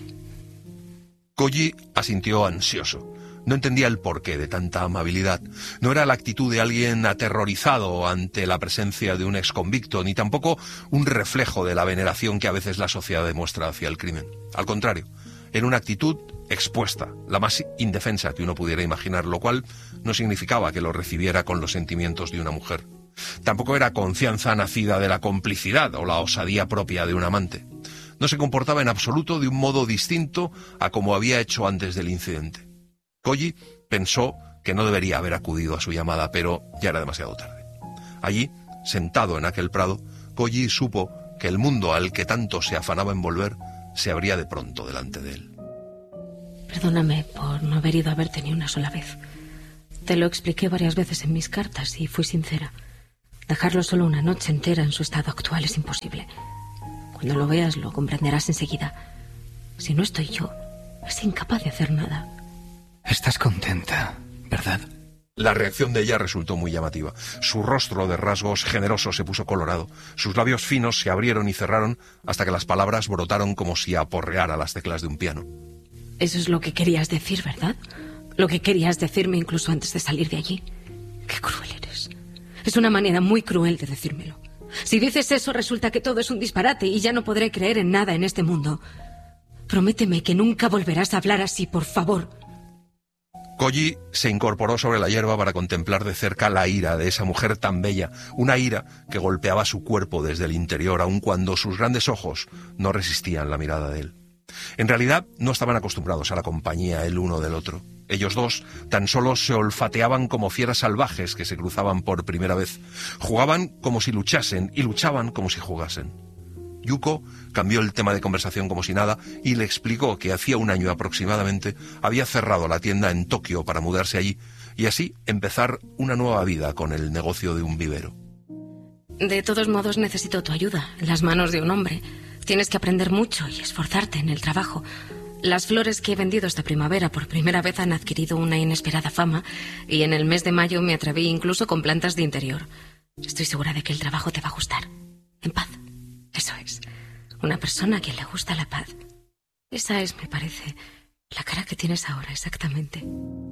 Koji asintió ansioso. No entendía el porqué de tanta amabilidad. No era la actitud de alguien aterrorizado ante la presencia de un exconvicto, ni tampoco un reflejo de la veneración que a veces la sociedad demuestra hacia el crimen. Al contrario, era una actitud expuesta, la más indefensa que uno pudiera imaginar, lo cual no significaba que lo recibiera con los sentimientos de una mujer. Tampoco era confianza nacida de la complicidad o la osadía propia de un amante. No se comportaba en absoluto de un modo distinto a como había hecho antes del incidente. Koji pensó que no debería haber acudido a su llamada, pero ya era demasiado tarde. Allí, sentado en aquel prado, Koji supo que el mundo al que tanto se afanaba en volver se abría de pronto delante de él. Perdóname por no haber ido a verte ni una sola vez. Te lo expliqué varias veces en mis cartas y fui sincera. Dejarlo solo una noche entera en su estado actual es imposible. Cuando lo veas lo comprenderás enseguida. Si no estoy yo, es incapaz de hacer nada. Estás contenta, ¿verdad? La reacción de ella resultó muy llamativa. Su rostro de rasgos generosos se puso colorado. Sus labios finos se abrieron y cerraron hasta que las palabras brotaron como si aporreara las teclas de un piano. Eso es lo que querías decir, ¿verdad? Lo que querías decirme incluso antes de salir de allí. Qué cruel eres. Es una manera muy cruel de decírmelo. Si dices eso, resulta que todo es un disparate y ya no podré creer en nada en este mundo. Prométeme que nunca volverás a hablar así, por favor. Koji se incorporó sobre la hierba para contemplar de cerca la ira de esa mujer tan bella, una ira que golpeaba su cuerpo desde el interior, aun cuando sus grandes ojos no resistían la mirada de él. En realidad, no estaban acostumbrados a la compañía el uno del otro. Ellos dos tan solo se olfateaban como fieras salvajes que se cruzaban por primera vez. Jugaban como si luchasen y luchaban como si jugasen. Yuko cambió el tema de conversación como si nada y le explicó que hacía un año aproximadamente había cerrado la tienda en Tokio para mudarse allí y así empezar una nueva vida con el negocio de un vivero. De todos modos, necesito tu ayuda en las manos de un hombre. Tienes que aprender mucho y esforzarte en el trabajo. Las flores que he vendido esta primavera por primera vez han adquirido una inesperada fama y en el mes de mayo me atreví incluso con plantas de interior. Estoy segura de que el trabajo te va a gustar. En paz. Eso es. Una persona a quien le gusta la paz. Esa es, me parece, la cara que tienes ahora exactamente.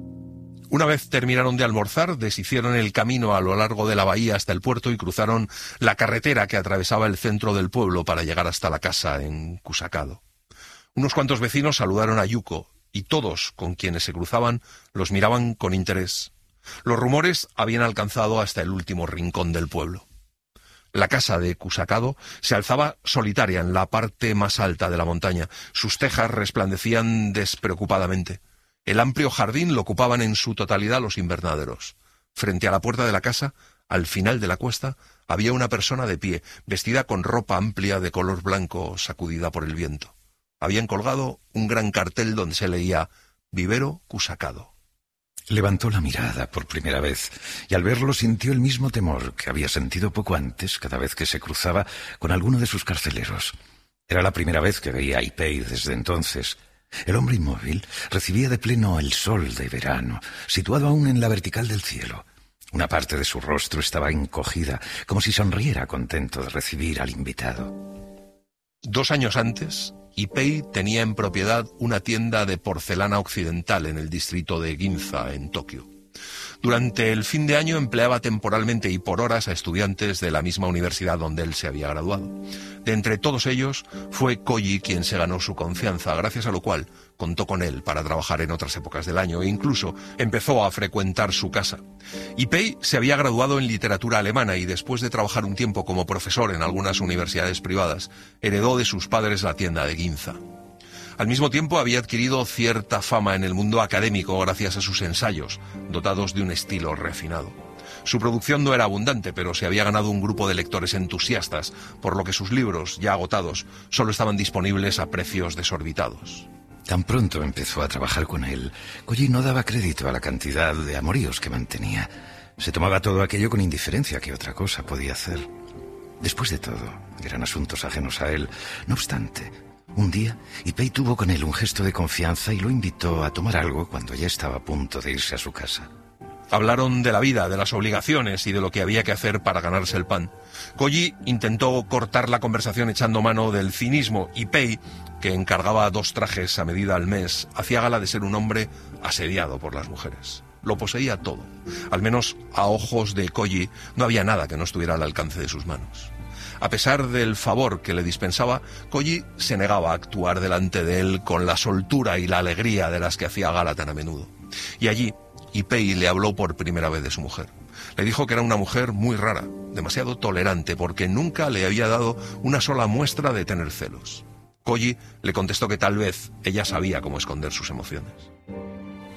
Una vez terminaron de almorzar, deshicieron el camino a lo largo de la bahía hasta el puerto y cruzaron la carretera que atravesaba el centro del pueblo para llegar hasta la casa en Kusakado. Unos cuantos vecinos saludaron a Yuko y todos con quienes se cruzaban los miraban con interés. Los rumores habían alcanzado hasta el último rincón del pueblo. La casa de Kusakado se alzaba solitaria en la parte más alta de la montaña. Sus tejas resplandecían despreocupadamente. El amplio jardín lo ocupaban en su totalidad los invernaderos. Frente a la puerta de la casa, al final de la cuesta, había una persona de pie, vestida con ropa amplia de color blanco sacudida por el viento. Habían colgado un gran cartel donde se leía «Vivero Kusakado». Levantó la mirada por primera vez y al verlo sintió el mismo temor que había sentido poco antes cada vez que se cruzaba con alguno de sus carceleros. Era la primera vez que veía a Ipei desde entonces. El hombre inmóvil recibía de pleno el sol de verano, situado aún en la vertical del cielo. Una parte de su rostro estaba encogida, como si sonriera contento de recibir al invitado. Dos años antes, Ipei tenía en propiedad una tienda de porcelana occidental en el distrito de Ginza, en Tokio. Durante el fin de año empleaba temporalmente y por horas a estudiantes de la misma universidad donde él se había graduado. De entre todos ellos, fue Koji quien se ganó su confianza, gracias a lo cual contó con él para trabajar en otras épocas del año e incluso empezó a frecuentar su casa. Ipei se había graduado en literatura alemana y después de trabajar un tiempo como profesor en algunas universidades privadas, heredó de sus padres la tienda de Ginza. Al mismo tiempo había adquirido cierta fama en el mundo académico gracias a sus ensayos, dotados de un estilo refinado. Su producción no era abundante, pero se había ganado un grupo de lectores entusiastas, por lo que sus libros, ya agotados, solo estaban disponibles a precios desorbitados. Tan pronto empezó a trabajar con él, Koji no daba crédito a la cantidad de amoríos que mantenía. Se tomaba todo aquello con indiferencia que otra cosa podía hacer. Después de todo, eran asuntos ajenos a él. No obstante, un día, Ipei tuvo con él un gesto de confianza y lo invitó a tomar algo cuando ya estaba a punto de irse a su casa. Hablaron de la vida, de las obligaciones y de lo que había que hacer para ganarse el pan. Koji intentó cortar la conversación echando mano del cinismo. Ipei, que encargaba dos trajes a medida al mes, hacía gala de ser un hombre asediado por las mujeres. Lo poseía todo. Al menos a ojos de Koji no había nada que no estuviera al alcance de sus manos. A pesar del favor que le dispensaba, Koji se negaba a actuar delante de él con la soltura y la alegría de las que hacía gala tan a menudo. Y allí, Ipei le habló por primera vez de su mujer. Le dijo que era una mujer muy rara, demasiado tolerante, porque nunca le había dado una sola muestra de tener celos. Koji le contestó que tal vez ella sabía cómo esconder sus emociones.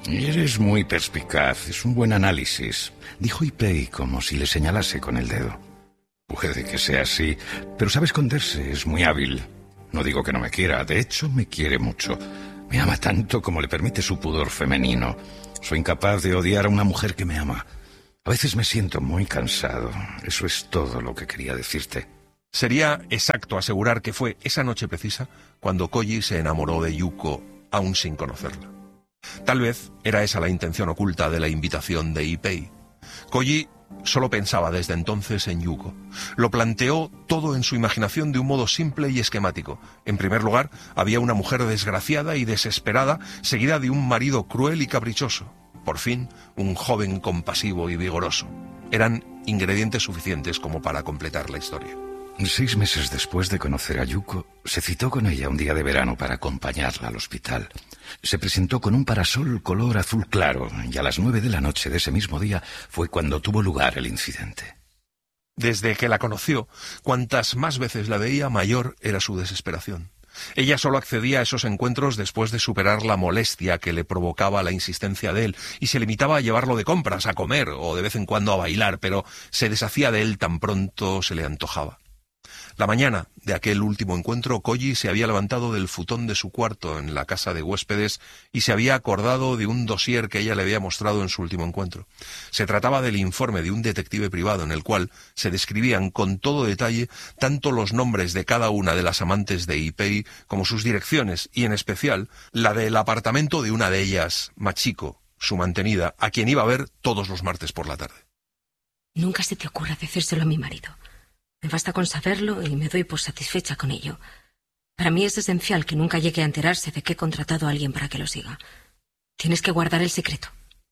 Eres muy perspicaz, es un buen análisis, dijo Ipei como si le señalase con el dedo. Puede que sea así, pero sabe esconderse, es muy hábil. No digo que no me quiera, de hecho me quiere mucho. Me ama tanto como le permite su pudor femenino. Soy incapaz de odiar a una mujer que me ama. A veces me siento muy cansado. Eso es todo lo que quería decirte. Sería exacto asegurar que fue esa noche precisa cuando Koji se enamoró de Yuko, aún sin conocerla. Tal vez era esa la intención oculta de la invitación de Ipei. Koji solo pensaba desde entonces en Yuko. Lo planteó todo en su imaginación de un modo simple y esquemático. En primer lugar, había una mujer desgraciada y desesperada, seguida de un marido cruel y caprichoso. Por fin, un joven compasivo y vigoroso. Eran ingredientes suficientes como para completar la historia. Seis meses después de conocer a Yuko, se citó con ella un día de verano para acompañarla al hospital. Se presentó con un parasol color azul claro y a las nueve de la noche de ese mismo día fue cuando tuvo lugar el incidente. Desde que la conoció, cuantas más veces la veía, mayor era su desesperación. Ella solo accedía a esos encuentros después de superar la molestia que le provocaba la insistencia de él y se limitaba a llevarlo de compras, a comer o de vez en cuando a bailar, pero se deshacía de él tan pronto se le antojaba. La mañana de aquel último encuentro, Koji se había levantado del futón de su cuarto en la casa de huéspedes y se había acordado de un dossier que ella le había mostrado en su último encuentro. Se trataba del informe de un detective privado en el cual se describían con todo detalle tanto los nombres de cada una de las amantes de Ipei como sus direcciones y, en especial, la del apartamento de una de ellas, Machiko, su mantenida, a quien iba a ver todos los martes por la tarde. Nunca se te ocurra decírselo a mi marido. Me basta con saberlo y me doy por satisfecha con ello. Para mí es esencial que nunca llegue a enterarse de que he contratado a alguien para que lo siga. Tienes que guardar el secreto.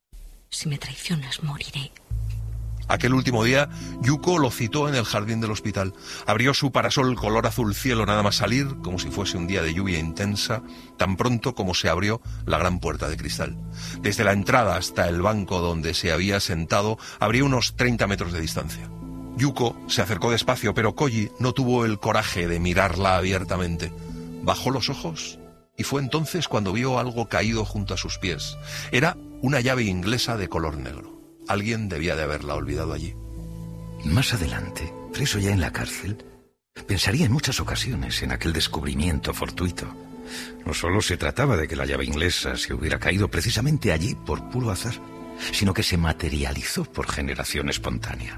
Si me traicionas, moriré. Aquel último día, Yuko lo citó en el jardín del hospital. Abrió su parasol color azul cielo nada más salir, como si fuese un día de lluvia intensa, tan pronto como se abrió la gran puerta de cristal. Desde la entrada hasta el banco donde se había sentado, habría unos treinta metros de distancia. Yuko se acercó despacio, pero Koji no tuvo el coraje de mirarla abiertamente. Bajó los ojos y fue entonces cuando vio algo caído junto a sus pies. Era una llave inglesa de color negro. Alguien debía de haberla olvidado allí. Más adelante, preso ya en la cárcel, pensaría en muchas ocasiones en aquel descubrimiento fortuito. No solo se trataba de que la llave inglesa se hubiera caído precisamente allí por puro azar, sino que se materializó por generación espontánea.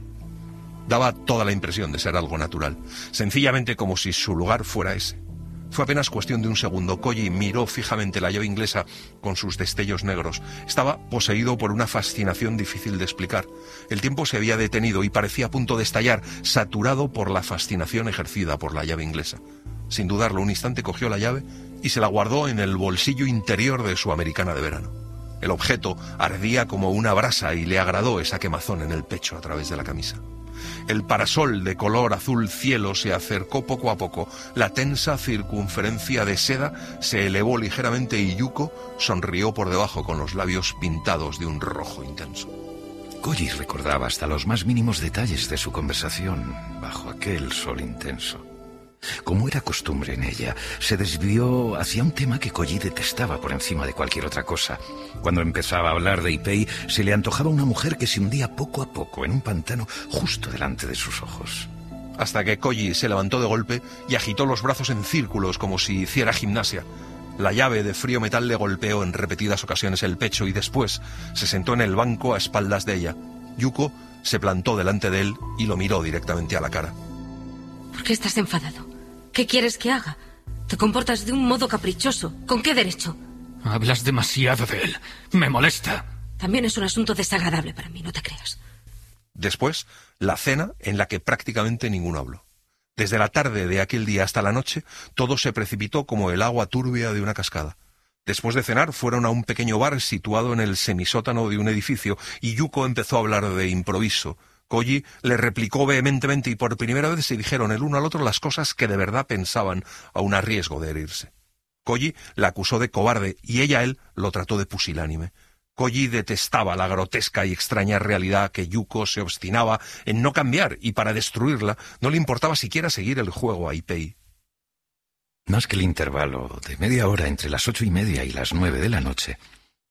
Daba toda la impresión de ser algo natural, sencillamente como si su lugar fuera ese. Fue apenas cuestión de un segundo. Koji miró fijamente la llave inglesa con sus destellos negros. Estaba poseído por una fascinación difícil de explicar. El tiempo se había detenido y parecía a punto de estallar, saturado por la fascinación ejercida por la llave inglesa. Sin dudarlo, un instante cogió la llave y se la guardó en el bolsillo interior de su americana de verano. El objeto ardía como una brasa y le agradó esa quemazón en el pecho a través de la camisa. El parasol de color azul cielo se acercó poco a poco. La tensa circunferencia de seda se elevó ligeramente y Yuko sonrió por debajo con los labios pintados de un rojo intenso. Koji recordaba hasta los más mínimos detalles de su conversación bajo aquel sol intenso. Como era costumbre en ella, se desvió hacia un tema que Koji detestaba por encima de cualquier otra cosa. Cuando empezaba a hablar de Ipei, se le antojaba una mujer que se hundía poco a poco en un pantano justo delante de sus ojos. Hasta que Koji se levantó de golpe y agitó los brazos en círculos como si hiciera gimnasia. La llave de frío metal le golpeó en repetidas ocasiones el pecho y después se sentó en el banco a espaldas de ella. Yuko se plantó delante de él y lo miró directamente a la cara. ¿Por qué estás enfadado? ¿Qué quieres que haga? Te comportas de un modo caprichoso. ¿Con qué derecho? Hablas demasiado de él. Me molesta. También es un asunto desagradable para mí, no te creas. Después, la cena en la que prácticamente ninguno habló. Desde la tarde de aquel día hasta la noche, todo se precipitó como el agua turbia de una cascada. Después de cenar, fueron a un pequeño bar situado en el semisótano de un edificio y Yuko empezó a hablar de improviso. Koji le replicó vehementemente y por primera vez se dijeron el uno al otro las cosas que de verdad pensaban, aun a riesgo de herirse. Koji la acusó de cobarde y ella a él lo trató de pusilánime. Koji detestaba la grotesca y extraña realidad que Yuko se obstinaba en no cambiar y para destruirla no le importaba siquiera seguir el juego a Ipei. Más que el intervalo de media hora entre las ocho y media y las nueve de la noche,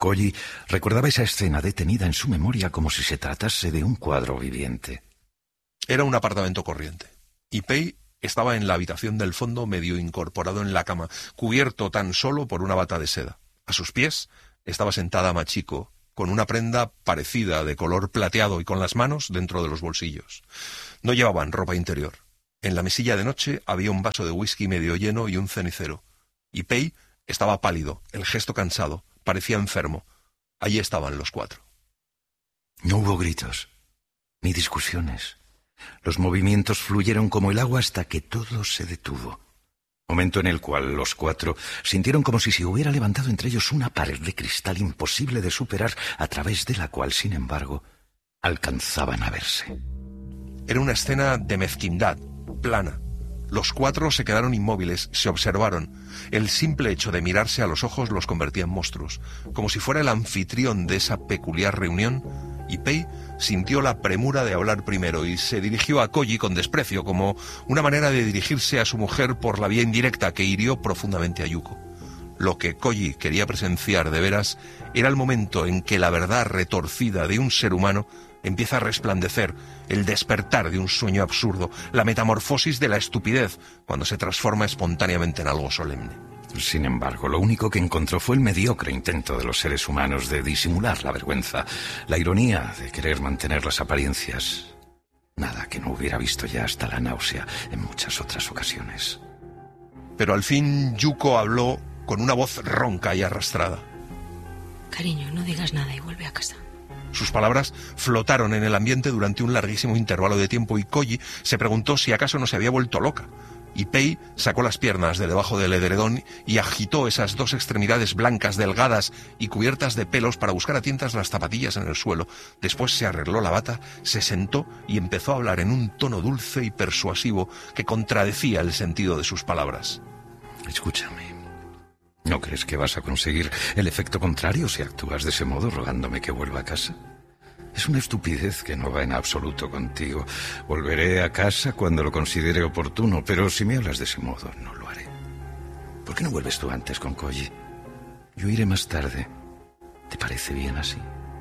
Koji recordaba esa escena detenida en su memoria como si se tratase de un cuadro viviente. Era un apartamento corriente. Ipei estaba en la habitación del fondo, medio incorporado en la cama, cubierto tan solo por una bata de seda. A sus pies estaba sentada Machiko, con una prenda parecida de color plateado y con las manos dentro de los bolsillos. No llevaban ropa interior. En la mesilla de noche había un vaso de whisky medio lleno y un cenicero. Ipei estaba pálido, el gesto cansado, parecía enfermo. Allí estaban los cuatro. No hubo gritos, ni discusiones. Los movimientos fluyeron como el agua hasta que todo se detuvo. Momento en el cual los cuatro sintieron como si se hubiera levantado entre ellos una pared de cristal imposible de superar, a través de la cual, sin embargo, alcanzaban a verse. Era una escena de mezquindad, plana. Los cuatro se quedaron inmóviles, se observaron. El simple hecho de mirarse a los ojos los convertía en monstruos. Como si fuera el anfitrión de esa peculiar reunión, Ipei sintió la premura de hablar primero y se dirigió a Koji con desprecio, como una manera de dirigirse a su mujer por la vía indirecta que hirió profundamente a Yuko. Lo que Koji quería presenciar de veras era el momento en que la verdad retorcida de un ser humano empieza a resplandecer, el despertar de un sueño absurdo, la metamorfosis de la estupidez, cuando se transforma espontáneamente en algo solemne. Sin embargo, lo único que encontró fue el mediocre intento de los seres humanos de disimular la vergüenza, la ironía de querer mantener las apariencias. Nada que no hubiera visto ya hasta la náusea en muchas otras ocasiones. Pero al fin Yuko habló con una voz ronca y arrastrada. Cariño, no digas nada y vuelve a casa. Sus palabras flotaron en el ambiente durante un larguísimo intervalo de tiempo y Koji se preguntó si acaso no se había vuelto loca. Ipei sacó las piernas de debajo del edredón y agitó esas dos extremidades blancas, delgadas y cubiertas de pelos para buscar a tientas las zapatillas en el suelo. Después se arregló la bata, se sentó y empezó a hablar en un tono dulce y persuasivo que contradecía el sentido de sus palabras. Escúchame. ¿No crees que vas a conseguir el efecto contrario si actúas de ese modo, rogándome que vuelva a casa? Es una estupidez que no va en absoluto contigo. Volveré a casa cuando lo considere oportuno, pero si me hablas de ese modo, no lo haré. ¿Por qué no vuelves tú antes con Koji? Yo iré más tarde. ¿Te parece bien así?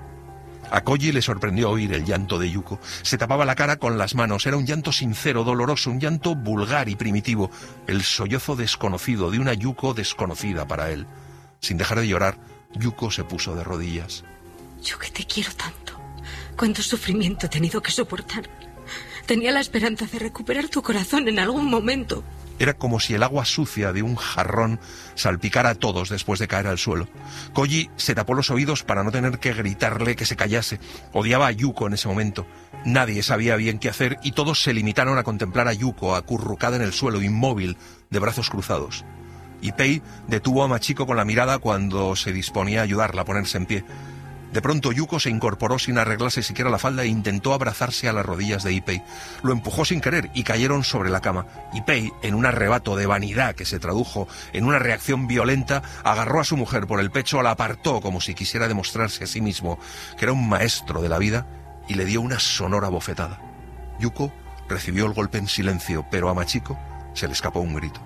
A Koji le sorprendió oír el llanto de Yuko. Se tapaba la cara con las manos. Era un llanto sincero, doloroso, un llanto vulgar y primitivo. El sollozo desconocido de una Yuko desconocida para él. Sin dejar de llorar, Yuko se puso de rodillas. Yo que te quiero tanto. Cuánto sufrimiento he tenido que soportar. Tenía la esperanza de recuperar tu corazón en algún momento. Era como si el agua sucia de un jarrón salpicara a todos después de caer al suelo. Koji se tapó los oídos para no tener que gritarle que se callase. Odiaba a Yuko en ese momento. Nadie sabía bien qué hacer y todos se limitaron a contemplar a Yuko acurrucada en el suelo, inmóvil, de brazos cruzados. Ipei detuvo a Machiko con la mirada cuando se disponía a ayudarla a ponerse en pie. De pronto Yuko se incorporó sin arreglarse siquiera la falda e intentó abrazarse a las rodillas de Ipei. Lo empujó sin querer y cayeron sobre la cama. Ipei, en un arrebato de vanidad que se tradujo en una reacción violenta, agarró a su mujer por el pecho, la apartó como si quisiera demostrarse a sí mismo que era un maestro de la vida y le dio una sonora bofetada. Yuko recibió el golpe en silencio, pero a Machiko se le escapó un grito.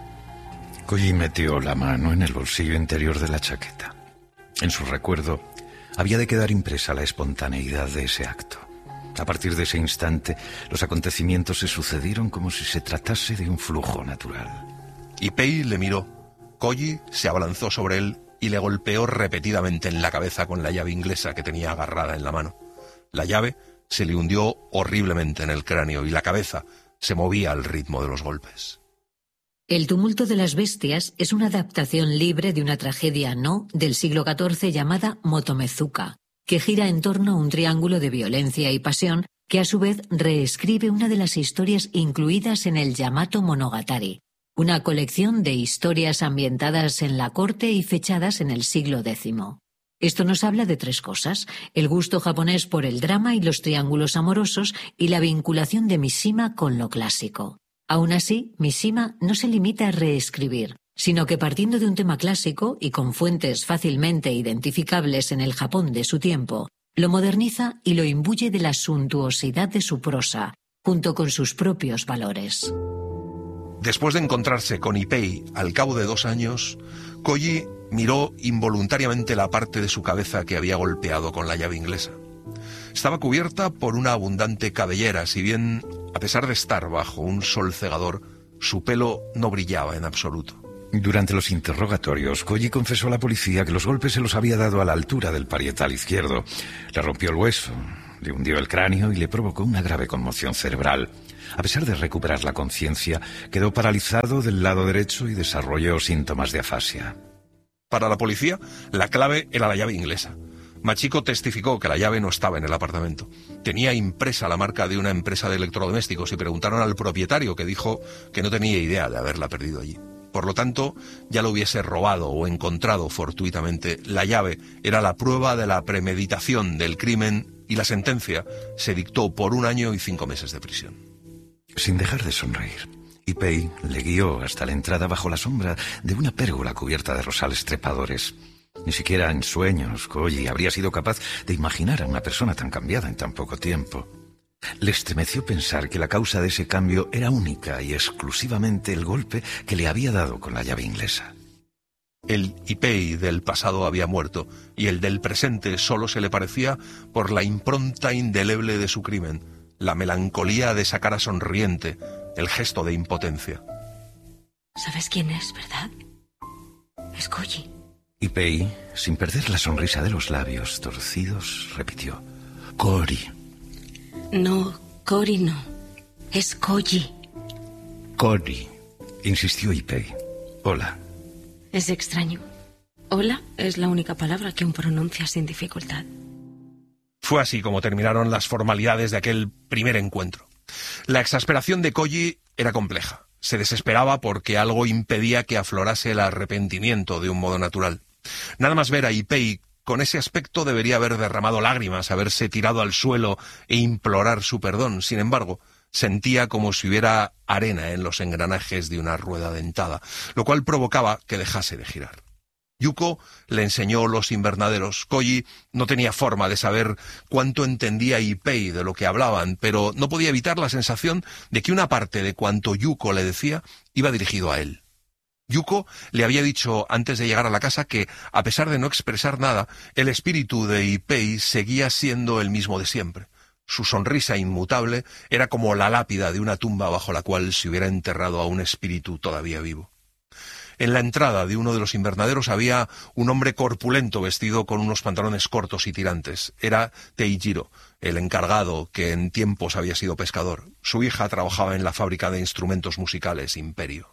Koji metió la mano en el bolsillo interior de la chaqueta. En su recuerdo había de quedar impresa la espontaneidad de ese acto. A partir de ese instante, los acontecimientos se sucedieron como si se tratase de un flujo natural. Ipei le miró. Koji se abalanzó sobre él y le golpeó repetidamente en la cabeza con la llave inglesa que tenía agarrada en la mano. La llave se le hundió horriblemente en el cráneo y la cabeza se movía al ritmo de los golpes. El tumulto de las bestias es una adaptación libre de una tragedia no del siglo catorce llamada Motomezuka, que gira en torno a un triángulo de violencia y pasión que a su vez reescribe una de las historias incluidas en el Yamato Monogatari, una colección de historias ambientadas en la corte y fechadas en el siglo décimo. Esto nos habla de tres cosas: el gusto japonés por el drama y los triángulos amorosos y la vinculación de Mishima con lo clásico. Aún así, Mishima no se limita a reescribir, sino que partiendo de un tema clásico y con fuentes fácilmente identificables en el Japón de su tiempo, lo moderniza y lo imbuye de la suntuosidad de su prosa, junto con sus propios valores. Después de encontrarse con Ipei al cabo de dos años, Koji miró involuntariamente la parte de su cabeza que había golpeado con la llave inglesa. Estaba cubierta por una abundante cabellera, si bien, a pesar de estar bajo un sol cegador, su pelo no brillaba en absoluto. Durante los interrogatorios, Collie confesó a la policía que los golpes se los había dado a la altura del parietal izquierdo. Le rompió el hueso, le hundió el cráneo y le provocó una grave conmoción cerebral. A pesar de recuperar la conciencia, quedó paralizado del lado derecho y desarrolló síntomas de afasia. Para la policía, la clave era la llave inglesa. Machiko testificó que la llave no estaba en el apartamento. Tenía impresa la marca de una empresa de electrodomésticos y preguntaron al propietario, que dijo que no tenía idea de haberla perdido allí. Por lo tanto, ya lo hubiese robado o encontrado fortuitamente. La llave era la prueba de la premeditación del crimen y la sentencia se dictó por un año y cinco meses de prisión. Sin dejar de sonreír, Ipei le guió hasta la entrada bajo la sombra de una pérgola cubierta de rosales trepadores. Ni siquiera en sueños Collie habría sido capaz de imaginar a una persona tan cambiada en tan poco tiempo. Le estremeció pensar que la causa de ese cambio era única y exclusivamente el golpe que le había dado con la llave inglesa. El Ipei del pasado había muerto y el del presente solo se le parecía por la impronta indeleble de su crimen, la melancolía de esa cara sonriente, el gesto de impotencia. ¿Sabes quién es, verdad? Es Collie. Ipei, sin perder la sonrisa de los labios torcidos, repitió: Cory. No, Cory no. Es Collie. Cory, insistió Ipei. Hola. Es extraño. Hola es la única palabra que aún pronuncia sin dificultad. Fue así como terminaron las formalidades de aquel primer encuentro. La exasperación de Collie era compleja. Se desesperaba porque algo impedía que aflorase el arrepentimiento de un modo natural. Nada más ver a Ipei con ese aspecto debería haber derramado lágrimas, haberse tirado al suelo e implorar su perdón. Sin embargo, sentía como si hubiera arena en los engranajes de una rueda dentada, lo cual provocaba que dejase de girar. Yuko le enseñó los invernaderos. Collie no tenía forma de saber cuánto entendía Ipei de lo que hablaban, pero no podía evitar la sensación de que una parte de cuanto Yuko le decía iba dirigido a él. Yuko le había dicho antes de llegar a la casa que, a pesar de no expresar nada, el espíritu de Ipei seguía siendo el mismo de siempre. Su sonrisa inmutable era como la lápida de una tumba bajo la cual se hubiera enterrado a un espíritu todavía vivo. En la entrada de uno de los invernaderos había un hombre corpulento vestido con unos pantalones cortos y tirantes. Era Teijiro, el encargado que en tiempos había sido pescador. Su hija trabajaba en la fábrica de instrumentos musicales Imperio.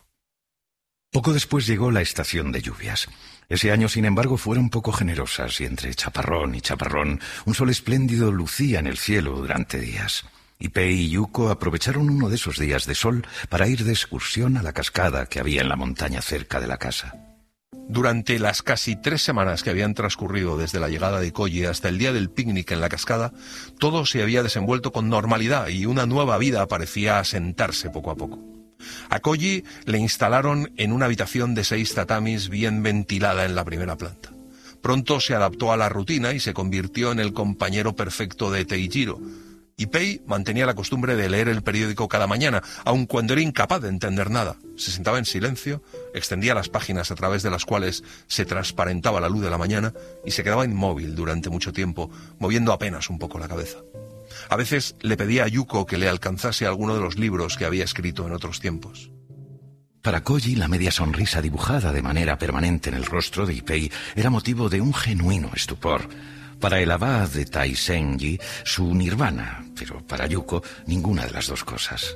Poco después llegó la estación de lluvias. Ese año, sin embargo, fueron poco generosas y entre chaparrón y chaparrón un sol espléndido lucía en el cielo durante días. Ipei y Yuko aprovecharon uno de esos días de sol para ir de excursión a la cascada que había en la montaña cerca de la casa. Durante las casi tres semanas que habían transcurrido desde la llegada de Collie hasta el día del picnic en la cascada, todo se había desenvuelto con normalidad y una nueva vida parecía asentarse poco a poco. A Collie le instalaron en una habitación de seis tatamis bien ventilada en la primera planta. Pronto se adaptó a la rutina y se convirtió en el compañero perfecto de Teijiro. Ipei mantenía la costumbre de leer el periódico cada mañana, aun cuando era incapaz de entender nada. Se sentaba en silencio, extendía las páginas a través de las cuales se transparentaba la luz de la mañana y se quedaba inmóvil durante mucho tiempo, moviendo apenas un poco la cabeza. A veces le pedía a Yuko que le alcanzase alguno de los libros que había escrito en otros tiempos. Para Collie, la media sonrisa dibujada de manera permanente en el rostro de Ipei era motivo de un genuino estupor. Para el abad de Taisenji, su nirvana, pero para Yuko, ninguna de las dos cosas.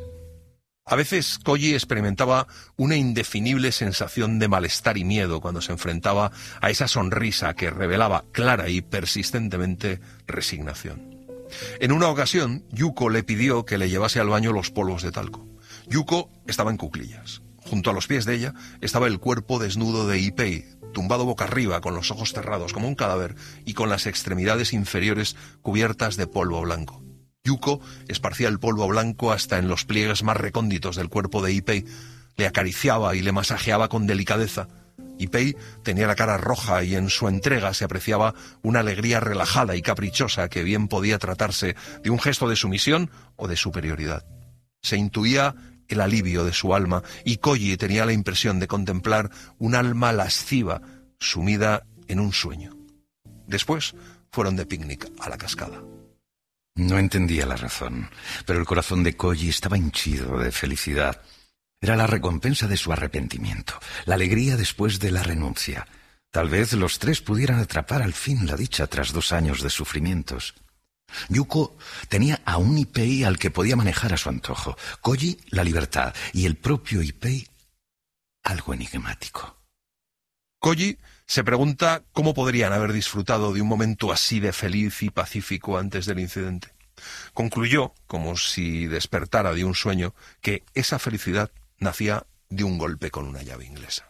A veces Collie experimentaba una indefinible sensación de malestar y miedo cuando se enfrentaba a esa sonrisa que revelaba clara y persistentemente resignación. En una ocasión, Yuko le pidió que le llevase al baño los polvos de talco. Yuko estaba en cuclillas. Junto a los pies de ella estaba el cuerpo desnudo de Ipei, tumbado boca arriba, con los ojos cerrados como un cadáver y con las extremidades inferiores cubiertas de polvo blanco. Yuko esparcía el polvo blanco hasta en los pliegues más recónditos del cuerpo de Ipei, le acariciaba y le masajeaba con delicadeza. Ipei tenía la cara roja y en su entrega se apreciaba una alegría relajada y caprichosa que bien podía tratarse de un gesto de sumisión o de superioridad. Se intuía el alivio de su alma y Collie tenía la impresión de contemplar un alma lasciva sumida en un sueño. Después fueron de picnic a la cascada. No entendía la razón, pero el corazón de Koji estaba henchido de felicidad. Era la recompensa de su arrepentimiento, la alegría después de la renuncia. Tal vez los tres pudieran atrapar al fin la dicha tras dos años de sufrimientos. Yuko tenía a un Ippei al que podía manejar a su antojo, Koji la libertad y el propio Ippei algo enigmático. Koji se pregunta cómo podrían haber disfrutado de un momento así de feliz y pacífico antes del incidente. Concluyó, como si despertara de un sueño, que esa felicidad nacía de un golpe con una llave inglesa.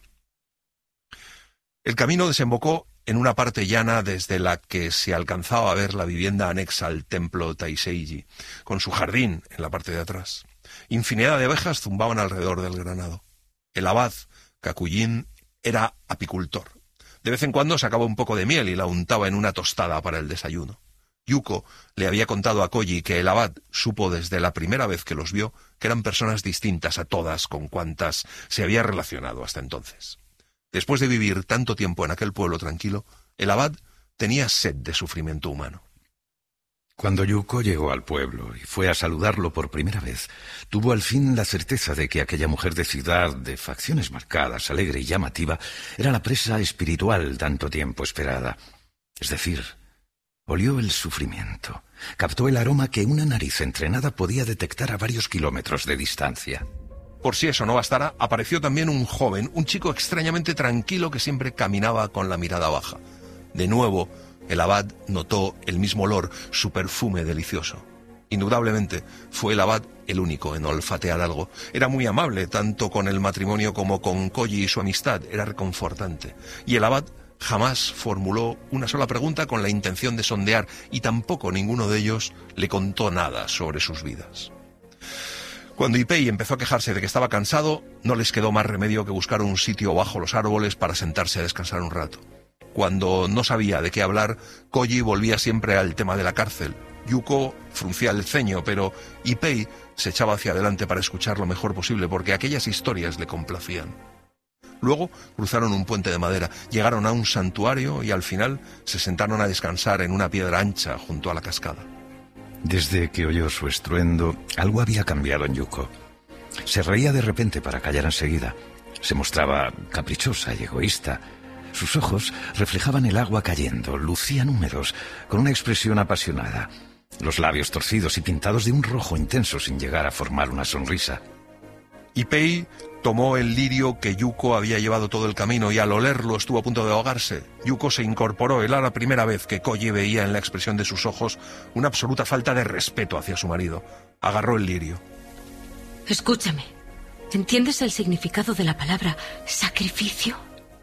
El camino desembocó en una parte llana desde la que se alcanzaba a ver la vivienda anexa al templo Taiseiji, con su jardín en la parte de atrás. Infinidad de abejas zumbaban alrededor del granado. El abad, Kakuyin, era apicultor. De vez en cuando sacaba un poco de miel y la untaba en una tostada para el desayuno. Yuko le había contado a Koji que el abad supo desde la primera vez que los vio que eran personas distintas a todas con cuantas se había relacionado hasta entonces. Después de vivir tanto tiempo en aquel pueblo tranquilo, el abad tenía sed de sufrimiento humano. Cuando Yuko llegó al pueblo y fue a saludarlo por primera vez, tuvo al fin la certeza de que aquella mujer de ciudad, de facciones marcadas, alegre y llamativa, era la presa espiritual tanto tiempo esperada. Es decir, olió el sufrimiento, captó el aroma que una nariz entrenada podía detectar a varios kilómetros de distancia. Por si eso no bastara, apareció también un joven, un chico extrañamente tranquilo que siempre caminaba con la mirada baja. De nuevo, el abad notó el mismo olor, su perfume delicioso. Indudablemente, fue el abad el único en olfatear algo. Era muy amable, tanto con el matrimonio como con Koji y su amistad. Era reconfortante. Y el abad jamás formuló una sola pregunta con la intención de sondear, y tampoco ninguno de ellos le contó nada sobre sus vidas. Cuando Ippei empezó a quejarse de que estaba cansado, no les quedó más remedio que buscar un sitio bajo los árboles para sentarse a descansar un rato. Cuando no sabía de qué hablar, Koji volvía siempre al tema de la cárcel. Yuko fruncía el ceño, pero Ippei se echaba hacia adelante para escuchar lo mejor posible, porque aquellas historias le complacían. Luego cruzaron un puente de madera, llegaron a un santuario y al final se sentaron a descansar en una piedra ancha junto a la cascada. Desde que oyó su estruendo, algo había cambiado en Yuko. Se reía de repente para callar enseguida. Se mostraba caprichosa y egoísta. Sus ojos reflejaban el agua cayendo, lucían húmedos, con una expresión apasionada. Los labios torcidos y pintados de un rojo intenso sin llegar a formar una sonrisa. Ippei tomó el lirio que Yuko había llevado todo el camino y al olerlo estuvo a punto de ahogarse. Yuko se incorporó. Era la primera vez que Koji veía en la expresión de sus ojos una absoluta falta de respeto hacia su marido. Agarró el lirio. Escúchame. ¿Entiendes el significado de la palabra sacrificio?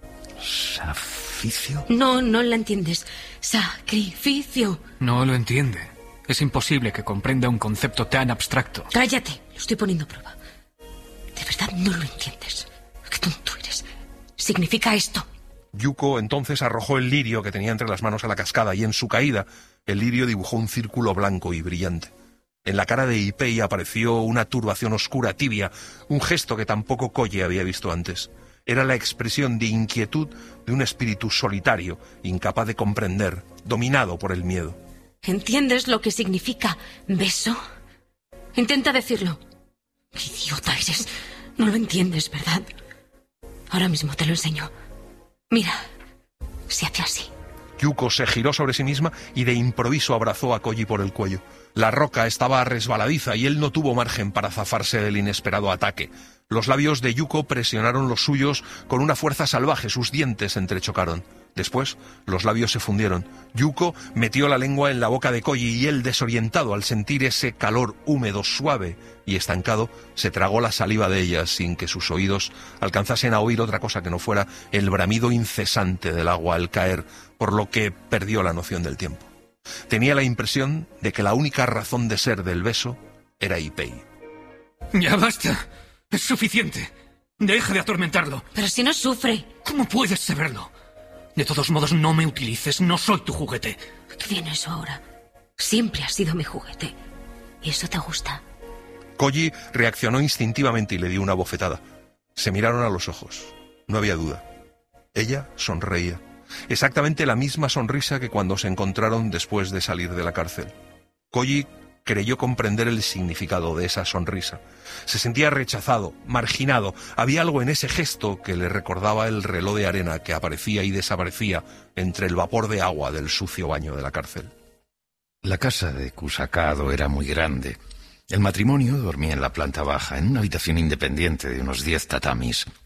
¿Sacrificio? No, no la entiendes. Sacrificio. No lo entiende. Es imposible que comprenda un concepto tan abstracto. Cállate. Lo estoy poniendo a prueba. De verdad no lo entiendes. Qué tonto eres. Significa esto. Yuko entonces arrojó el lirio que tenía entre las manos a la cascada y en su caída el lirio dibujó un círculo blanco y brillante. En la cara de Ippei apareció una turbación oscura, tibia, un gesto que tampoco Koji había visto antes. Era la expresión de inquietud de un espíritu solitario, incapaz de comprender, dominado por el miedo. ¿Entiendes lo que significa beso? Intenta decirlo. ¡Qué idiota eres! No lo entiendes, ¿verdad? Ahora mismo te lo enseño. Mira, se hace así. Yuko se giró sobre sí misma y de improviso abrazó a Koji por el cuello. La roca estaba resbaladiza y él no tuvo margen para zafarse del inesperado ataque. Los labios de Yuko presionaron los suyos con una fuerza salvaje, sus dientes entrechocaron. Después, los labios se fundieron. Yuko metió la lengua en la boca de Koji y él, desorientado al sentir ese calor húmedo, suave y estancado, se tragó la saliva de ella sin que sus oídos alcanzasen a oír otra cosa que no fuera el bramido incesante del agua al caer, por lo que perdió la noción del tiempo. Tenía la impresión de que la única razón de ser del beso era Ippei. ¡Ya basta! ¡Es suficiente! ¡Deja de atormentarlo! Pero si no sufre. ¿Cómo puedes saberlo? De todos modos, no me utilices. No soy tu juguete. ¿Qué viene eso ahora? Siempre has sido mi juguete. ¿Y eso te gusta? Koji reaccionó instintivamente y le dio una bofetada. Se miraron a los ojos. No había duda. Ella sonreía. Exactamente la misma sonrisa que cuando se encontraron después de salir de la cárcel. Koji creyó comprender el significado de esa sonrisa. Se sentía rechazado, marginado. Había algo en ese gesto que le recordaba el reloj de arena que aparecía y desaparecía entre el vapor de agua del sucio baño de la cárcel. La casa de Kusakado era muy grande. El matrimonio dormía en la planta baja, en una habitación independiente de unos diez tatamis.